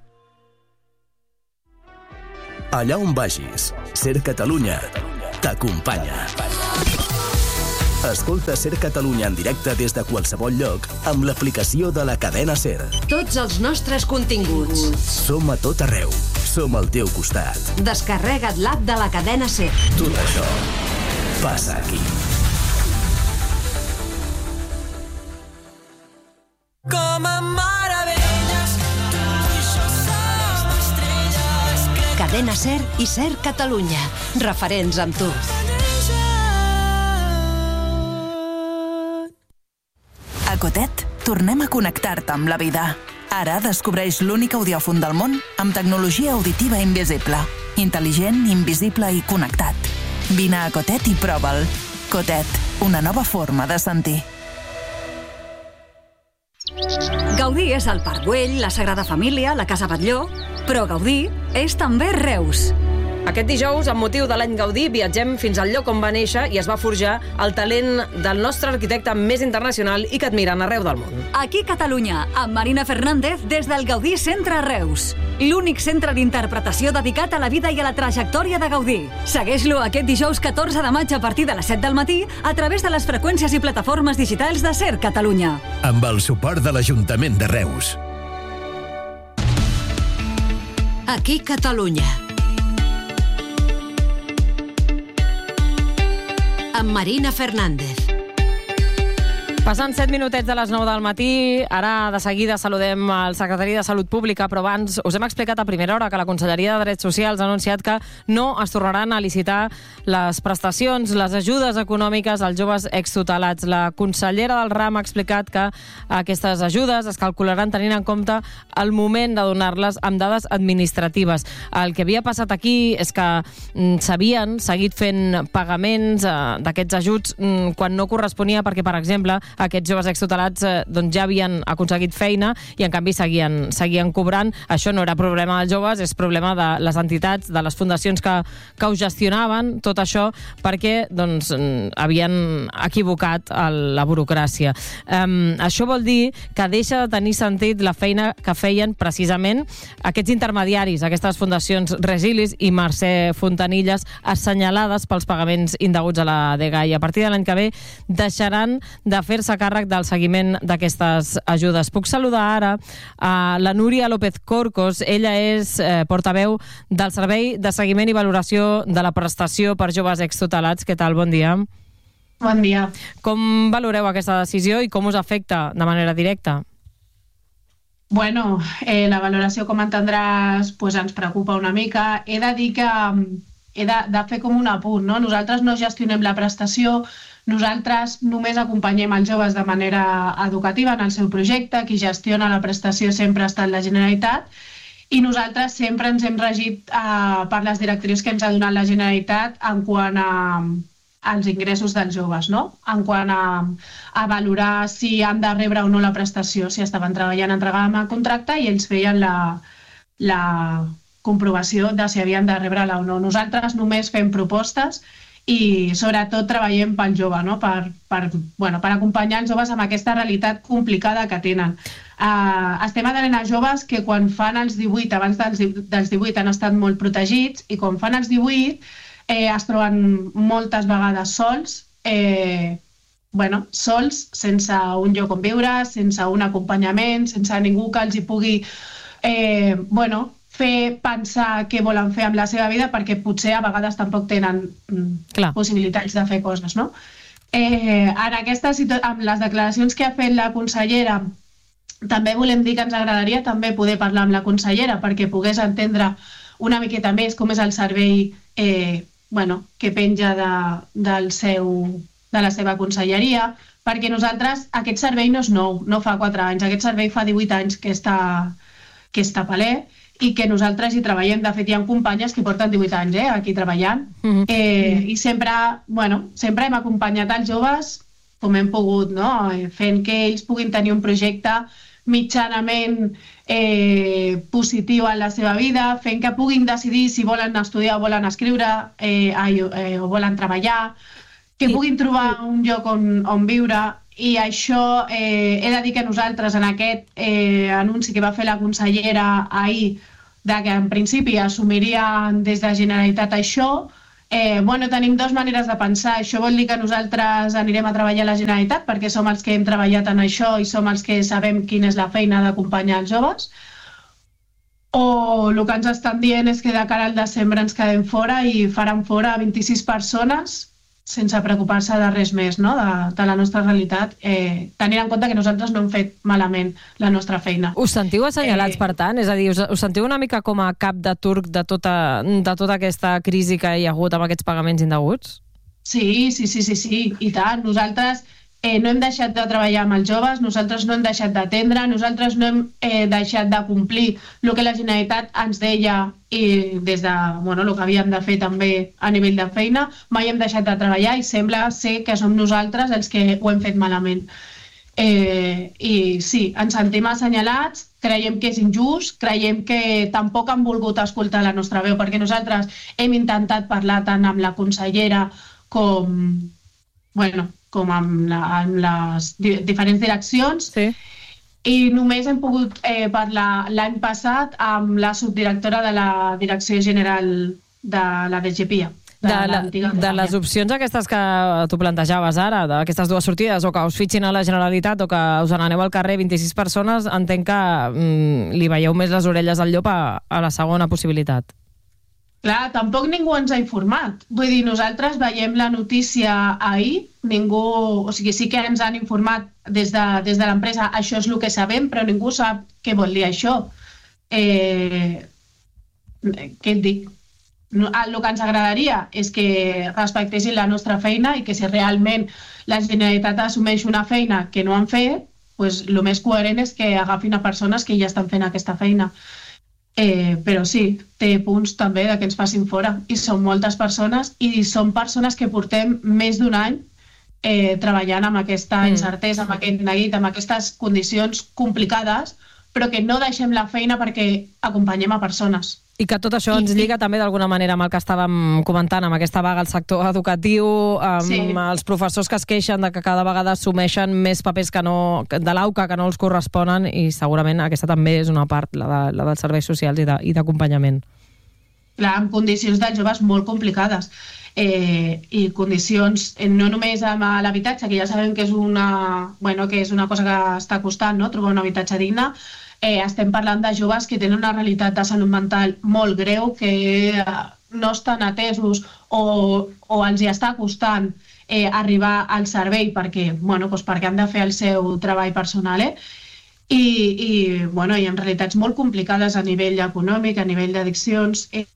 Allà on vagis, Ser Catalunya t'acompanya. Escolta Ser Catalunya en directe des de qualsevol lloc amb l'aplicació de la cadena SER. Tots els nostres continguts. Som a tot arreu. Som al teu costat. Descarrega't l'app de la cadena SER. Tot això passa aquí. Com a meravelles, tu i jo som estrelles. Cadena SER i SER Catalunya. Referents amb tu. A Cotet, tornem a connectar-te amb la vida. Ara descobreix l'únic audiòfon del món amb tecnologia auditiva invisible. Intel·ligent, invisible i connectat. Vine a Cotet i prova'l. Cotet, una nova forma de sentir. Gaudí és el Parc Güell, la Sagrada Família, la Casa Batlló, però Gaudí és també Reus. Aquest dijous, amb motiu de l'any Gaudí, viatgem fins al lloc on va néixer i es va forjar el talent del nostre arquitecte més internacional i que admiren arreu del món. Aquí Catalunya, amb Marina Fernández des del Gaudí Centre Reus. L'únic centre d'interpretació dedicat a la vida i a la trajectòria de Gaudí. Segueix-lo aquest dijous catorze de maig a partir de les set del matí a través de les freqüències i plataformes digitals de Ser Catalunya. Amb el suport de l'Ajuntament de Reus. Aquí Catalunya. Amb Marina Fernández. Passant set minutets de les nou del matí, ara de seguida saludem el secretari de Salut Pública, però abans us hem explicat a primera hora que la Conselleria de Drets Socials ha anunciat que no es tornaran a licitar les prestacions, les ajudes econòmiques als joves extutelats. La consellera del RAM ha explicat que aquestes ajudes es calcularan tenint en compte el moment de donar-les amb dades administratives. El que havia passat aquí és que s'havien seguit fent pagaments eh, d'aquests ajuts mm, quan no corresponia perquè, per exemple, aquests joves extutelats eh, doncs ja havien aconseguit feina i en canvi seguien, seguien cobrant. Això no era problema dels joves, és problema de les entitats, de les fundacions que, que ho gestionaven, tot això perquè doncs, havien equivocat el, la burocràcia. Um, això vol dir que deixa de tenir sentit la feina que feien precisament aquests intermediaris, aquestes fundacions Resilis i Mercè Fontanilles, assenyalades pels pagaments indeguts a la D G A, i a partir de l'any que ve deixaran de fer a càrrec del seguiment d'aquestes ajudes. Puc saludar ara a la Núria López Corcos. Ella és eh, portaveu del Servei de Seguiment i Valoració de la Prestació per Joves Extutelats. Què tal? Bon dia. Bon dia. Com valoreu aquesta decisió i com us afecta de manera directa? Bueno, eh, la valoració, com entendràs, pues ens preocupa una mica. He de dir que he de, de fer com un apunt, no? Nosaltres no gestionem la prestació. Nosaltres només acompanyem els joves de manera educativa en el seu projecte. Qui gestiona la prestació sempre ha estat la Generalitat i nosaltres sempre ens hem regit eh, per les directrius que ens ha donat la Generalitat en quant a, als ingressos dels joves, no? En quant a, a valorar si han de rebre o no la prestació, si estaven treballant, entregàvem el contracte i ells feien la, la comprovació de si havien de rebre-la o no. Nosaltres només fem propostes i sobretot treballem pel jove, no? per, per, bueno, per acompanyar els joves amb aquesta realitat complicada que tenen. Uh, estem atenent a joves que quan fan els divuit, abans dels, dels divuit han estat molt protegits i quan fan els divuit eh, es troben moltes vegades sols, eh, bueno, sols, sense un lloc on viure, sense un acompanyament, sense ningú que els hi pugui eh, bueno, fer pensar què volen fer amb la seva vida perquè potser a vegades tampoc tenen mm, possibilitats de fer coses, no? Eh, en aquesta situació, amb les declaracions que ha fet la consellera, també volem dir que ens agradaria també poder parlar amb la consellera perquè pogués entendre una miqueta més com és el servei eh, bueno, que penja de, del seu, de la seva conselleria, perquè nosaltres aquest servei no és nou, no fa quatre anys, aquest servei fa divuit anys que està, que està palè. i que nosaltres hi treballem. De fet, hi ha companyes que porten divuit anys eh, aquí treballant. Mm-hmm. eh, I sempre, bueno, sempre hem acompanyat els joves com hem pogut, no? Fent que ells puguin tenir un projecte mitjanament eh, positiu en la seva vida, fent que puguin decidir si volen estudiar o volen escriure eh, eh, o volen treballar, que puguin trobar un lloc on, on viure. I això eh, he de dir que nosaltres en aquest eh, anunci que va fer la consellera ahir, de que en principi assumirien des de Generalitat això, eh, bueno, tenim dues maneres de pensar. Això vol dir que nosaltres anirem a treballar a la Generalitat perquè som els que hem treballat en això i som els que sabem quina és la feina d'acompanyar els joves, o el que ens estan dient és que de cara al desembre ens quedem fora i faran fora vint-i-sis persones sense preocupar-se de res més, no? de, de la nostra realitat, eh, tenint en compte que nosaltres no hem fet malament la nostra feina. Us sentiu assenyalats, eh... per tant? És a dir, us, us sentiu una mica com a cap de turc de tota, de tota aquesta crisi que hi ha hagut amb aquests pagaments indeguts? Sí, sí, sí, sí, sí, i tant. Nosaltres eh, no hem deixat de treballar amb els joves, nosaltres no hem deixat d'atendre, nosaltres no hem eh, deixat de complir el que la Generalitat ens deia i des de bueno, el que havíem de fer també a nivell de feina, mai hem deixat de treballar i sembla ser que som nosaltres els que ho hem fet malament. Eh, I sí, ens sentim assenyalats, creiem que és injust, creiem que tampoc han volgut escoltar la nostra veu, perquè nosaltres hem intentat parlar tant amb la consellera com, bueno, com amb, la, amb les di diferents direccions, sí. I només hem pogut eh, parlar l'any passat amb la subdirectora de la Direcció General de la D G P I A. De, de, la, de les opcions aquestes que tu plantejaves ara, d'aquestes dues sortides, o que us fitxin a la Generalitat o que us n'aneu al carrer vint-i-sis persones, entenc que mm, li veieu més les orelles al llop a, a la segona possibilitat. Clar, tampoc ningú ens ha informat. Vull dir, nosaltres veiem la notícia ahir, ningú... O sigui, sí que ens han informat des de, des de l'empresa, això és el que sabem, però ningú sap què vol dir això. Eh, què et dic? El que ens agradaria és que respectessin la nostra feina i que si realment la Generalitat assumeix una feina que no han fet, doncs el més coherent és que agafin a persones que ja estan fent aquesta feina. Eh, però sí, té punts també de que ens facin fora. I són moltes persones i són persones que portem més d'un any eh, treballant amb aquesta mm. incertesa, amb aquest neguit, amb aquestes condicions complicades, però que no deixem la feina perquè acompanyem a persones. I que tot això ens lliga també d'alguna manera amb el que estàvem comentant, amb aquesta vaga al sector educatiu, amb sí. els professors que es queixen de que cada vegada assumeixen més papers que no, de l'AUCA que no els corresponen, i segurament aquesta també és una part, la, de, la dels serveis socials i d'acompanyament. Clar, amb condicions dels joves molt complicades. Eh, i condicions eh, no només amb l'habitatge, que ja sabem que és una, bueno, que és una cosa que està costant, no? Trobar un habitatge digne. Eh, estem parlant de joves que tenen una realitat de salut mental molt greu, que eh, no estan atesos o, o els hi està costant eh, arribar al servei perquè, bueno, doncs perquè han de fer el seu treball personal, eh? I, i, bueno, i en realitats molt complicades a nivell econòmic, a nivell d'addiccions. Eh,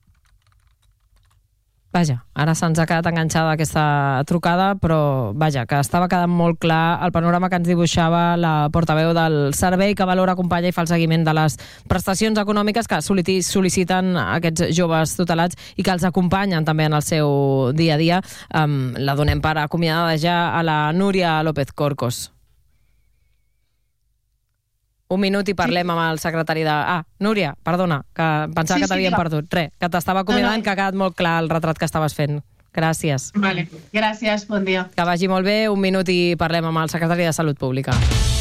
Vaja, ara se'ns ha quedat enganxada aquesta trucada, però vaja, que estava quedant molt clar el panorama que ens dibuixava la portaveu del servei que valora, acompanya i fa el seguiment de les prestacions econòmiques que sol·liciten aquests joves tutelats i que els acompanyen també en el seu dia a dia. Um, la donem per acomiadada ja a la Núria López Corcos. Un minut i parlem amb el secretari de... Ah, Núria, perdona, que pensava sí, que t'havíem sí, perdut. Re, que t'estava acomiadant, no, no. que ha quedat molt clar el retrat que estaves fent. Gràcies. Vale, gràcies, bon dia. Que vagi molt bé, un minut i parlem amb el secretari de Salut Pública.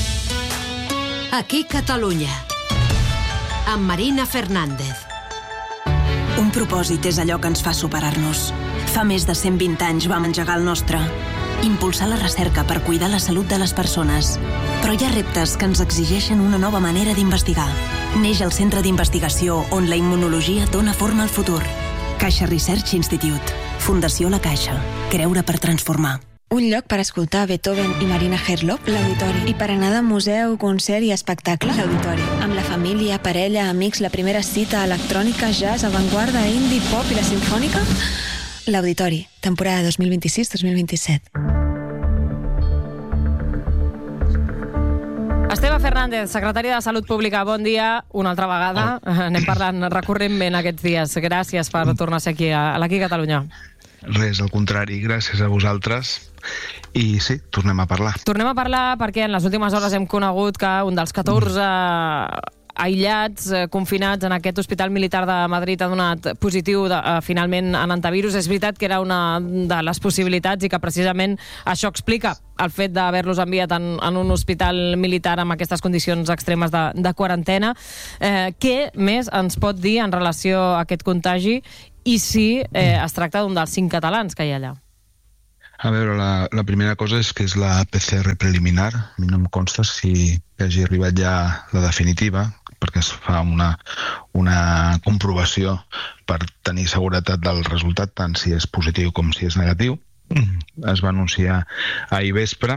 Aquí Catalunya, amb Marina Fernández. Un propòsit és allò que ens fa superar-nos. Fa més de cent vint anys vam engegar el nostre. Impulsar la recerca per cuidar la salut de les persones. Però hi ha reptes que ens exigeixen una nova manera d'investigar. Neix el Centre d'Investigació on la immunologia dona forma al futur. Caixa Research Institute. Fundació La Caixa. Creure per transformar. Un lloc per escoltar Beethoven i Marina Herlop, l'Auditori. I per anar de museu, concert i espectacle, l'Auditori. Amb la família, parella, amics, la primera cita, electrònica, jazz, avantguarda, indie, pop i la sinfònica... L'Auditori, temporada dos mil vint-i-sis dos mil vint-i-set. Estem a Fernández, secretària de Salut Pública, bon dia una altra vegada. Oh. Anem parlant recurrentment aquests dies. Gràcies per tornar a ser aquí a l'Aquí Catalunya. Res, al contrari, gràcies a vosaltres. I sí, tornem a parlar. Tornem a parlar perquè en les últimes hores hem conegut que un dels catorze aïllats, eh, confinats en aquest Hospital Militar de Madrid ha donat positiu de, eh, finalment en antivirus. És veritat que era una de les possibilitats i que precisament això explica el fet d'haver-los enviat en, en un hospital militar amb aquestes condicions extremes de, de quarantena. Eh, què més ens pot dir en relació a aquest contagi i si eh, es tracta d'un dels cinc catalans que hi ha allà? A veure, la, la primera cosa és que és la P C R preliminar. A mi no em consta si hagi arribat ja la definitiva, perquè es fa una, una comprovació per tenir seguretat del resultat, tant si és positiu com si és negatiu. Es va anunciar ahir vespre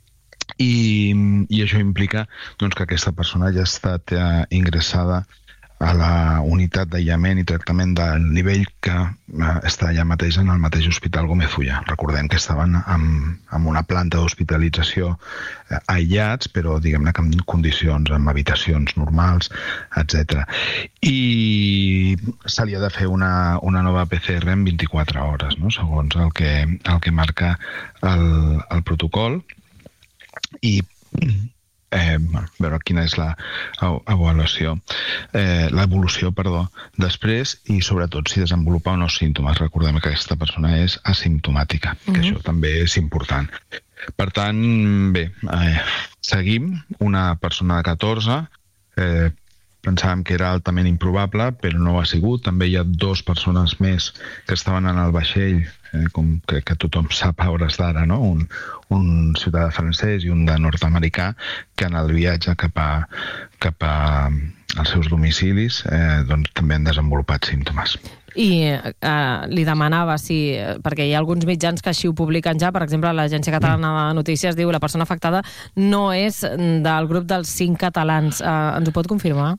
i, i això implica doncs, que aquesta persona ja ha estat eh, ingressada a la unitat d'aïllament i tractament del nivell que eh, està allà mateix en el mateix Hospital Gómez Ulla. Recordem que estaven amb, amb una planta d'hospitalització eh, aïllats, però diguem-ne que en condicions, amb habitacions normals, etcètera. I se li ha de fer una, una nova P C R en vint-i-quatre hores, no? Segons el que, el que marca el, el protocol. I Eh, veure quina és la avaluació, eh, l'evolució, perdó, després i sobretot si desenvolupa o no símptomes. Recordem que aquesta persona és asimptomàtica, que uh-huh. això també és important. Per tant, bé, eh, seguim una persona de catorze, eh, pensàvem que era altament improbable, però no ho ha sigut. També hi ha dues persones més que estaven en el vaixell, eh, com que, que tothom sap a hores d'ara, no? Un, un ciutadà francès i un de nord-americà, que en el viatge cap a, cap a als seus domicilis eh, doncs, també han desenvolupat símptomes. I eh, li demanava si, perquè hi ha alguns mitjans que així ho publiquen ja, per exemple l'Agència Catalana de Notícies diu la persona afectada no és del grup dels cinc catalans. Eh, ens ho pot confirmar?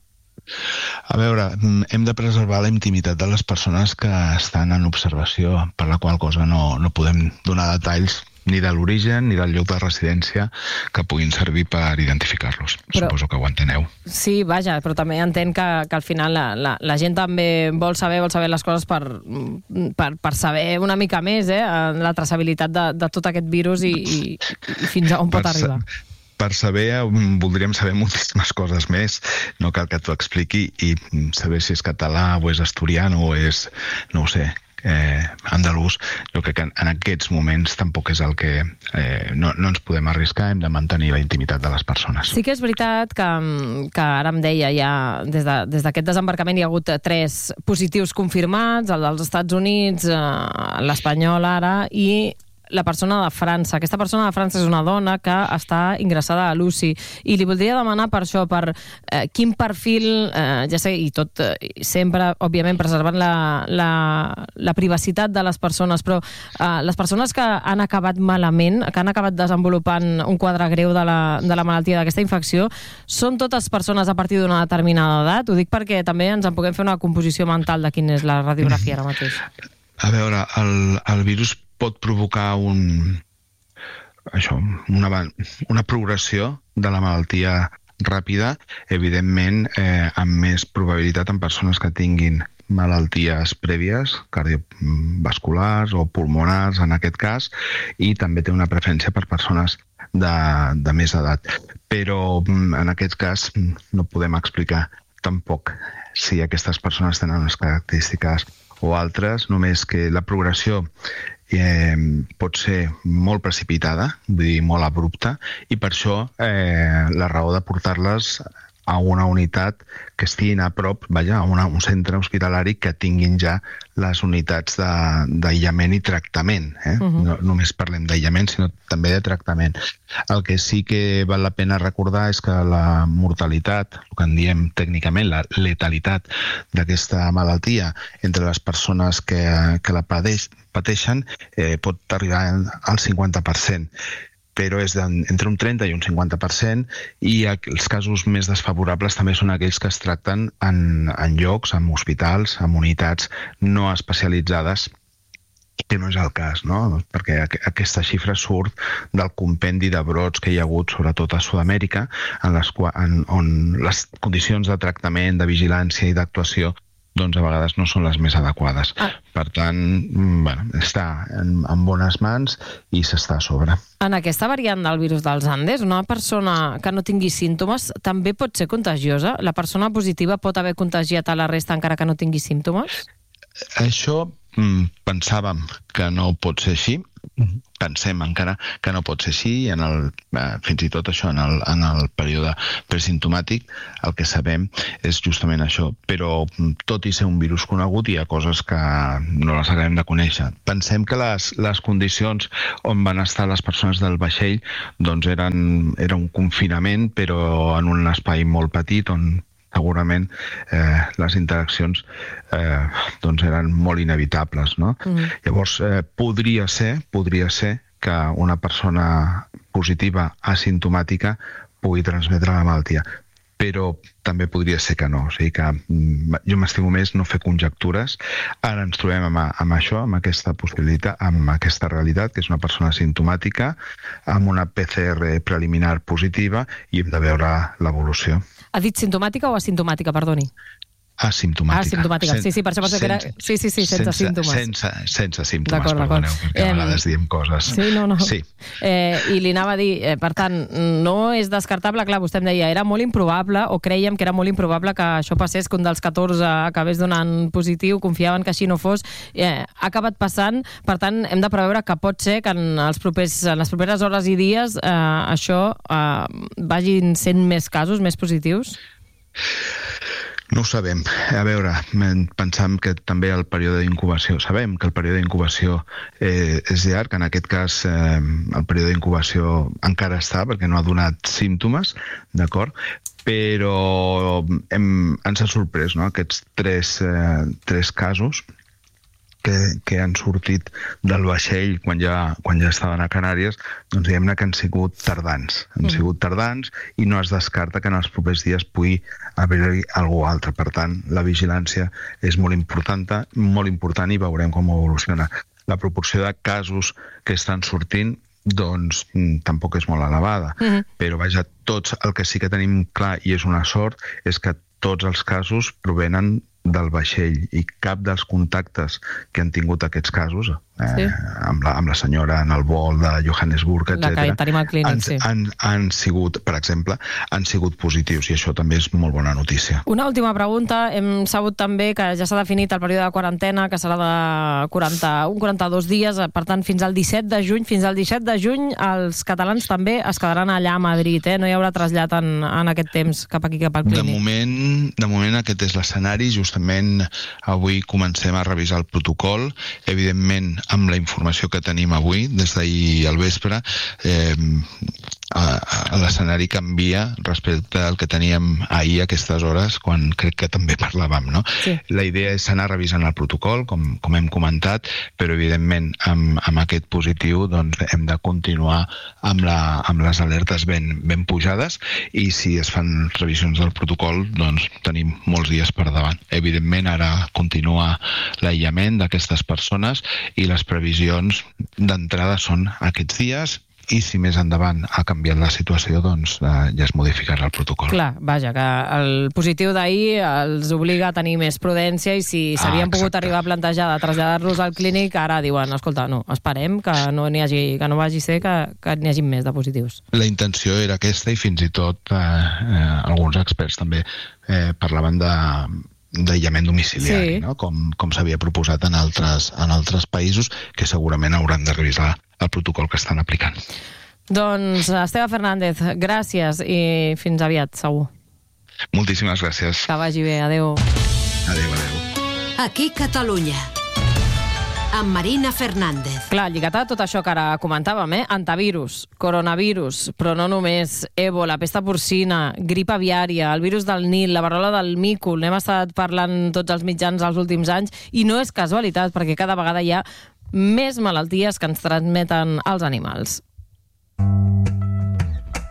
A veure, hem de preservar la intimitat de les persones que estan en observació, per la qual cosa no, no podem donar detalls ni de l'origen ni del lloc de residència que puguin servir per identificar-los. Però, suposo que ho enteneu. Sí, vaja, però també entenc que, que al final la, la, la gent també vol saber vol saber les coses per, per, per saber una mica més eh, la traçabilitat de, de tot aquest virus i, i, i fins a on pot per arribar. Per saber, voldríem saber moltíssimes coses més. No cal que t'ho expliqui i saber si és català o és asturiano o és, no ho sé, eh, andalús. Jo crec que en aquests moments tampoc és el que... Eh, no, no ens podem arriscar, hem de mantenir la intimitat de les persones. Sí que és veritat que, que ara em deia ja, des de, des d'aquest desembarcament hi ha hagut tres positius confirmats, el dels Estats Units, eh, l'espanyol ara, i la persona de França. Aquesta persona de França és una dona que està ingressada a l'U C I i li voldria demanar per això, per eh, quin perfil, eh, ja sé, i tot eh, sempre, òbviament, preservant la, la, la privacitat de les persones, però eh, les persones que han acabat malament, que han acabat desenvolupant un quadre greu de la, de la malaltia d'aquesta infecció, són totes persones a partir d'una determinada edat? Ho dic perquè també ens en puguem fer una composició mental de quina és la radiografia ara mateix. A veure, el, el virus pot provocar un, això, una, una progressió de la malaltia ràpida, evidentment eh, amb més probabilitat en persones que tinguin malalties prèvies, cardiovasculars o pulmonars en aquest cas, i també té una preferència per persones de, de més edat. Però en aquest cas no podem explicar tampoc si aquestes persones tenen unes característiques o altres, només que la progressió Eh, pot ser molt precipitada, vull dir, molt abrupta, i per això eh, la raó de portar-les a una unitat que estiguin a prop, vaja, a una, un centre hospitalari que tinguin ja les unitats d'aïllament i tractament. Eh? Uh-huh. No només parlem d'aïllament, sinó també de tractament. El que sí que val la pena recordar és que la mortalitat, el que en diem tècnicament la letalitat d'aquesta malaltia entre les persones que, que la padeix, pateixen eh, pot arribar al cinquanta per cent. Però és entre un trenta i un cinquanta per cent, i els casos més desfavorables també són aquells que es tracten en, en llocs, en hospitals, en unitats no especialitzades que no és el cas, no? Perquè aquesta xifra surt del compendi de brots que hi ha hagut, sobretot a Sud-amèrica, en les quals, en, on les condicions de tractament, de vigilància i d'actuació doncs a vegades no són les més adequades. Ah. Per tant, bueno, està en, en bones mans i s'està a sobre. En aquesta variant del virus dels Andes, una persona que no tingui símptomes també pot ser contagiosa? La persona positiva pot haver contagiat a la resta encara que no tingui símptomes? Això mm, pensàvem que no pot ser així, pensem encara que no pot ser així, i en el, eh, fins i tot això, en el, en el període presimptomàtic, el que sabem és justament això, però tot i ser un virus conegut hi ha coses que no les acabem de conèixer. Pensem que les, les condicions on van estar les persones del vaixell doncs eren, era un confinament, però en un espai molt petit on segurament eh, les interaccions eh, doncs eren molt inevitables, no? Mm. Llavors, eh, podria ser, podria ser que una persona positiva asimptomàtica pugui transmetre la malaltia, però també podria ser que no. O sigui que jo m'estimo més no fer conjectures. Ara ens trobem amb, amb això, amb aquesta possibilitat, amb aquesta realitat, que és una persona asimptomàtica, amb una P C R preliminar positiva, i hem de veure l'evolució. Ha dit simptomàtica o asimptomàtica, perdoni? Asimptomàtica. Asimptomàtica, sí, sí, per això penso que era... Sí, sí, sí, sense, sense símptomes. Sense, sense símptomes, perdoneu, perquè a vegades diem coses. Sí, no, no. Sí. Eh, I li anava a dir, eh, per tant, no és descartable, clar, vostè em deia, era molt improbable, o creiem que era molt improbable que això passés, que un dels catorze acabés donant positiu, confiaven que així no fos, eh, ha acabat passant, per tant, hem de preveure que pot ser que en, els propers, en les properes hores i dies eh, això eh, vagin sent més casos, més positius? No ho sabem. A veure, pensam que també el període d'incubació, sabem que el període d'incubació eh, és llarg, en aquest cas eh, el període d'incubació encara està perquè no ha donat símptomes, d'acord? Però hem, ens ha sorprès, no?, aquests tres, eh, tres casos que, que han sortit del vaixell quan ja, quan ja estaven a Canàries, doncs diguem-ne que han sigut tardans. Han mm. sigut tardans i no es descarta que en els propers dies pugui haver-hi algú altre. Per tant, la vigilància és molt important, molt important i veurem com evoluciona. La proporció de casos que estan sortint doncs tampoc és molt elevada. Mm-hmm. Però vaja, tots, el que sí que tenim clar, i és una sort, és que tots els casos provenen del vaixell i cap dels contactes que han tingut aquests casos, eh, sí. amb, la, amb la senyora en el vol de Johannesburg, etcètera, clínic, han, sí. han, han sigut, per exemple, han sigut positius, i això també és molt bona notícia. Una última pregunta. Hem sabut també que ja s'ha definit el període de quarantena, que serà de quaranta-un a quaranta-dos dies, per tant, fins al disset de juny. Fins al disset de juny els catalans també es quedaran allà a Madrid, eh? No hi haurà trasllat en, en aquest temps cap aquí, cap al clínic. De moment, de moment aquest és l'escenari. Justament avui comencem a revisar el protocol. Evidentment, amb la informació que tenim avui, des d'ahir al vespre, eh, l'escenari canvia respecte al que teníem ahir a aquestes hores, quan crec que també parlàvem, no? Sí. La idea és anar revisant el protocol, com, com hem comentat, però evidentment amb, amb aquest positiu doncs, hem de continuar amb, la, amb les alertes ben, ben pujades, i si es fan revisions del protocol doncs tenim molts dies per davant. Evidentment ara continua l'aïllament d'aquestes persones i les previsions d'entrada són aquests dies, i si més endavant ha canviat la situació, doncs eh, ja es modificarà el protocol. Clar, vaja, que el positiu d'ahir els obliga a tenir més prudència, i si s'havien ah, pogut arribar a plantejar de traslladar-los al clínic, ara diuen, escolta, no, esperem que no n'hi hagi, que no vagi a ser que, que n'hi hagi més de positius. La intenció era aquesta, i fins i tot eh, eh, alguns experts també eh, parlaven de d'aïllament domiciliari, sí. no? com, com s'havia proposat en altres, en altres països, que segurament hauran de revisar el protocol que estan aplicant. Doncs Esteve Fernández, gràcies i fins aviat, segur. Moltíssimes gràcies. Que vagi bé, adeu. Adeu, adeu. Aquí Catalunya, amb Marina Fernández. Clar, lligat a tot això que ara comentàvem, eh? Antivirus, coronavirus, però no només, èbola, pesta porcina, grip aviària, el virus del Nil, la varrola del mico, n'hem estat parlant tots els mitjans els últims anys, i no és casualitat, perquè cada vegada hi ha més malalties que ens transmeten els animals.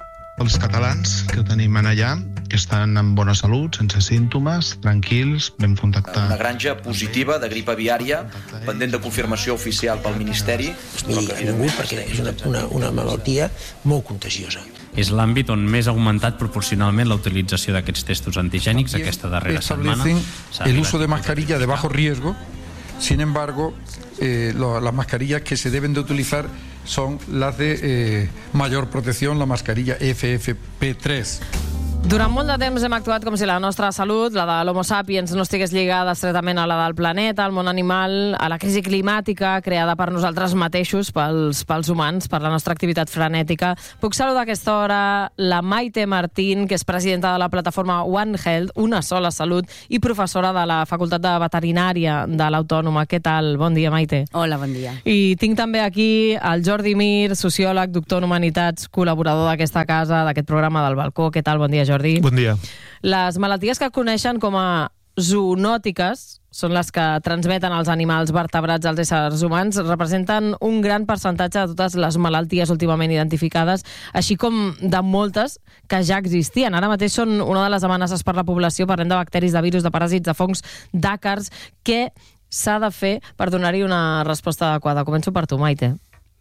els catalans que ho tenim allà, que estan en bona salut, sense símptomes, tranquils, vam contactar. Una granja positiva de grip aviària, pendent de confirmació oficial pel Ministeri. Ni a ningú, perquè és una, una, una malaltia molt contagiosa. És l'àmbit on més ha augmentat proporcionalment la utilització d'aquests testos antigènics aquesta darrera setmana. El uso de mascarilla de bajo riesgo, sin embargo, eh, lo, las mascarillas que se deben de utilizar son las de eh, mayor protección, la mascarilla F F P tres. Durant molt de temps hem actuat com si la nostra salut, la de l'Homo sapiens, no estigués lligada estretament a la del planeta, al món animal, a la crisi climàtica creada per nosaltres mateixos, pels, pels humans, per la nostra activitat frenètica. Puc saludar a aquesta hora la Maite Martín, que és presidenta de la plataforma One Health, Una Sola Salut, i professora de la Facultat de Veterinària de l'Autònoma. Què tal? Bon dia, Maite. Hola, bon dia. I tinc també aquí el Jordi Mir, sociòleg, doctor en Humanitats, col·laborador d'aquesta casa, d'aquest programa del Balcó. Què tal? Bon dia, Jordi. Bon dia. Les malalties que coneixen com a zoonòtiques són les que transmeten els animals vertebrats als éssers humans, representen un gran percentatge de totes les malalties últimament identificades, així com de moltes que ja existien. Ara mateix són una de les amenaces per la població. Parlem de bacteris, de virus, de paràsits, de fongs, d'àcars. Què s'ha de fer per donar-hi una resposta adequada? Començo per tu, Maite.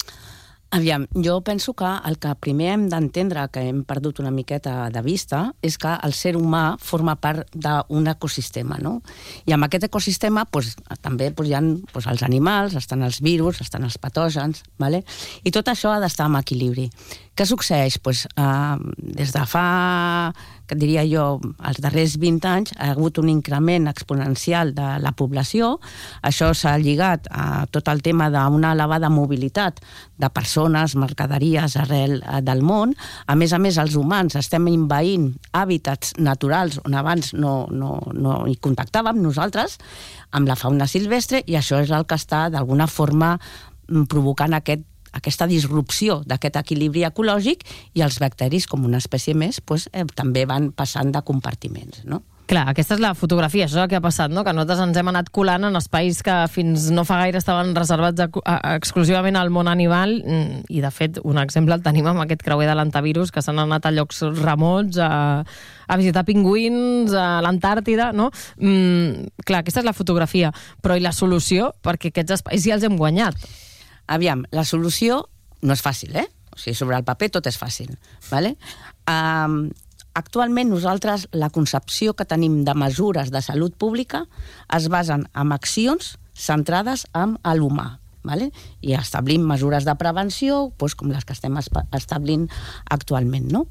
Aviam, jo penso que el que primer hem d'entendre, que hem perdut una miqueta de vista, és que el ser humà forma part d'un ecosistema, no? I en aquest ecosistema doncs, també doncs, hi ha doncs, els animals, estan els virus, estan els patògens, ¿vale? I tot això ha d'estar en equilibri. Què succeeix? Pues, eh, des de fa, que diria jo, els darrers vint anys, ha hagut un increment exponencial de la població. Això s'ha lligat a tot el tema d'una elevada mobilitat de persones, mercaderies arrel del món. A més a més, els humans estem envaint hàbitats naturals on abans no, no, no hi contactàvem nosaltres, amb la fauna silvestre, i això és el que està d'alguna forma provocant aquest aquesta disrupció d'aquest equilibri ecològic, i els bacteris, com una espècie més, doncs, eh, també van passant de compartiments, no? Clar, aquesta és la fotografia, això és el que ha passat, no? Que nosaltres ens hem anat colant en espais que fins no fa gaire estaven reservats a, a, exclusivament al món animal, i de fet un exemple el tenim amb aquest creuer de l'antivirus, que s'han anat a llocs remots a, a visitar pingüins, a l'Antàrtida, no? Mm, clar, aquesta és la fotografia, però i la solució? Perquè aquests espais ja els hem guanyat. Aviam, la solució no és fàcil, eh? O sigui, sobre el paper tot és fàcil, ¿vale? Um, actualment nosaltres la concepció que tenim de mesures de salut pública es basen en accions centrades en l'humà, ¿vale? I establim mesures de prevenció, doncs, com les que estem establint actualment, no?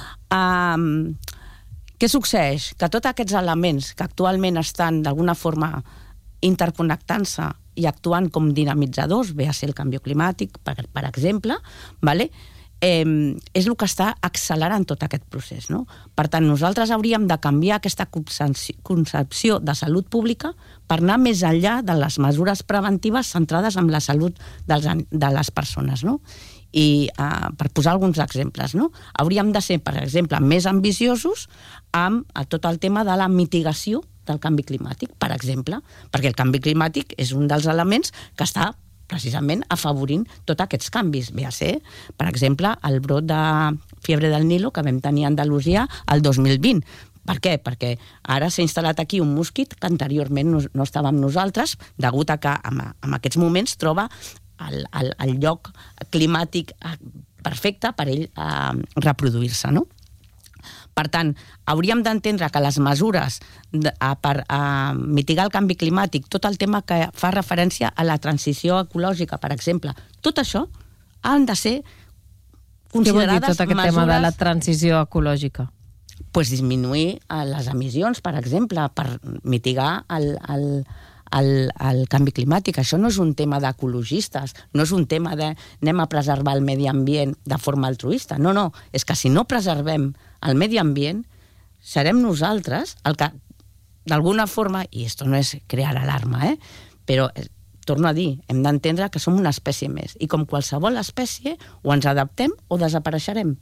Um, què succeeix? Que tots aquests elements que actualment estan d'alguna forma interconnectant-se i actuant com dinamitzadors, ve a ser el canvi climàtic, per, per exemple, ¿vale? eh, és el que està accelerant tot aquest procés, no? Per tant, nosaltres hauríem de canviar aquesta concepció de salut pública per anar més enllà de les mesures preventives centrades en la salut dels, de les persones, no? I uh, per posar alguns exemples, no? Hauríem de ser, per exemple, més ambiciosos amb tot el tema de la mitigació del canvi climàtic, per exemple, perquè el canvi climàtic és un dels elements que està precisament afavorint tots aquests canvis. Ve a ser, per exemple, el brot de fiebre del Nilo que vam tenir a Andalusia el dos mil vint. Per què? Perquè ara s'ha instal·lat aquí un mosquit que anteriorment no, no estava amb nosaltres, degut a que en, en aquests moments troba el, el, el lloc climàtic perfecte per ell eh, reproduir-se, no? Per tant, hauríem d'entendre que les mesures de, a, per a mitigar el canvi climàtic, tot el tema que fa referència a la transició ecològica, per exemple, tot això han de ser considerades mesures... Què vol dir tot aquest mesures, tema de la transició ecològica? Pues disminuir les emissions, per exemple, per mitigar el, el, el, el canvi climàtic. Això no és un tema d'ecologistes, no és un tema de anem a preservar el medi ambient de forma altruista. No, no, és que si no preservem el medi ambient, serem nosaltres el que, d'alguna forma, i esto no és crear alarma, eh? Però, eh, torno a dir, hem d'entendre que som una espècie més, i com qualsevol espècie, o ens adaptem o desapareixerem.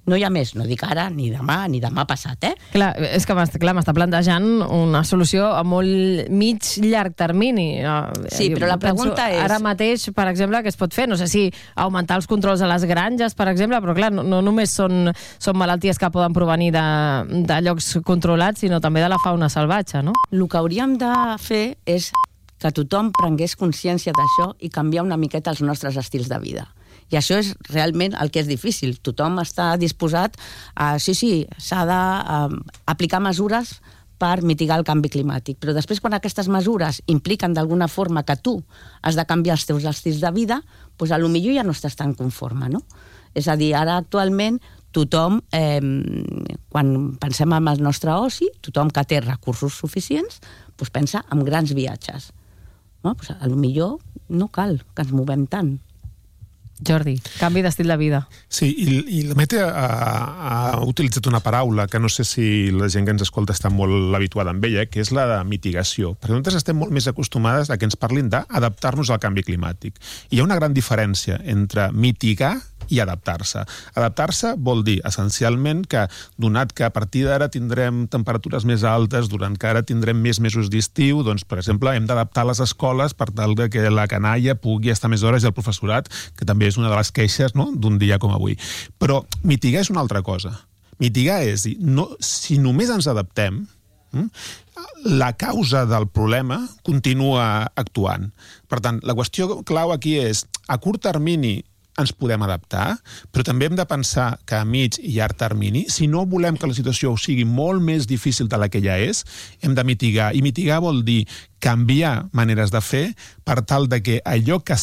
No hi ha més, no dic ara, ni demà, ni demà passat, eh? Clar, és que m'està plantejant una solució a molt mig llarg termini. Sí, però la pregunta és... Ara mateix, per exemple, què es pot fer? No sé si augmentar els controls a les granges, per exemple, però clar, no, no només són, són malalties que poden provenir de, de llocs controlats, sinó també de la fauna salvatge, no? El que hauríem de fer és que tothom prengués consciència d'això i canviar una miqueta els nostres estils de vida. I això és realment el que és difícil. Tothom està disposat a... Sí, sí, s'ha d'aplicar mesures per mitigar el canvi climàtic. Però després, quan aquestes mesures impliquen d'alguna forma que tu has de canviar els teus estils de vida, doncs potser ja no estàs tan conforme, no? És a dir, ara actualment tothom, eh, quan pensem en el nostre oci, tothom que té recursos suficients, doncs pensa en grans viatges. No? Doncs potser no cal que ens movem tant. Jordi, canvi d'estil de vida. Sí, i, i la Mete ha, ha utilitzat una paraula que no sé si la gent que ens escolta està molt habituada amb ella, que és la de mitigació. Perquè nosaltres estem molt més acostumades a que ens parlin d'adaptar-nos al canvi climàtic. I hi ha una gran diferència entre mitigar i adaptar-se. Adaptar-se vol dir, essencialment, que donat que a partir d'ara tindrem temperatures més altes, durant que ara tindrem més mesos d'estiu, doncs, per exemple, hem d'adaptar les escoles per tal que la canalla pugui estar més hores i el professorat, que també és una de les queixes, no?, d'un dia com avui. Però mitigar és una altra cosa. Mitigar és dir, no, si només ens adaptem, la causa del problema continua actuant. Per tant, la qüestió clau aquí és, a curt termini ens podem adaptar, però també hem de pensar que a mig i llarg termini, si no volem que la situació sigui molt més difícil de la que ja és, hem de mitigar. I mitigar vol dir canviar maneres de fer per tal de que allò que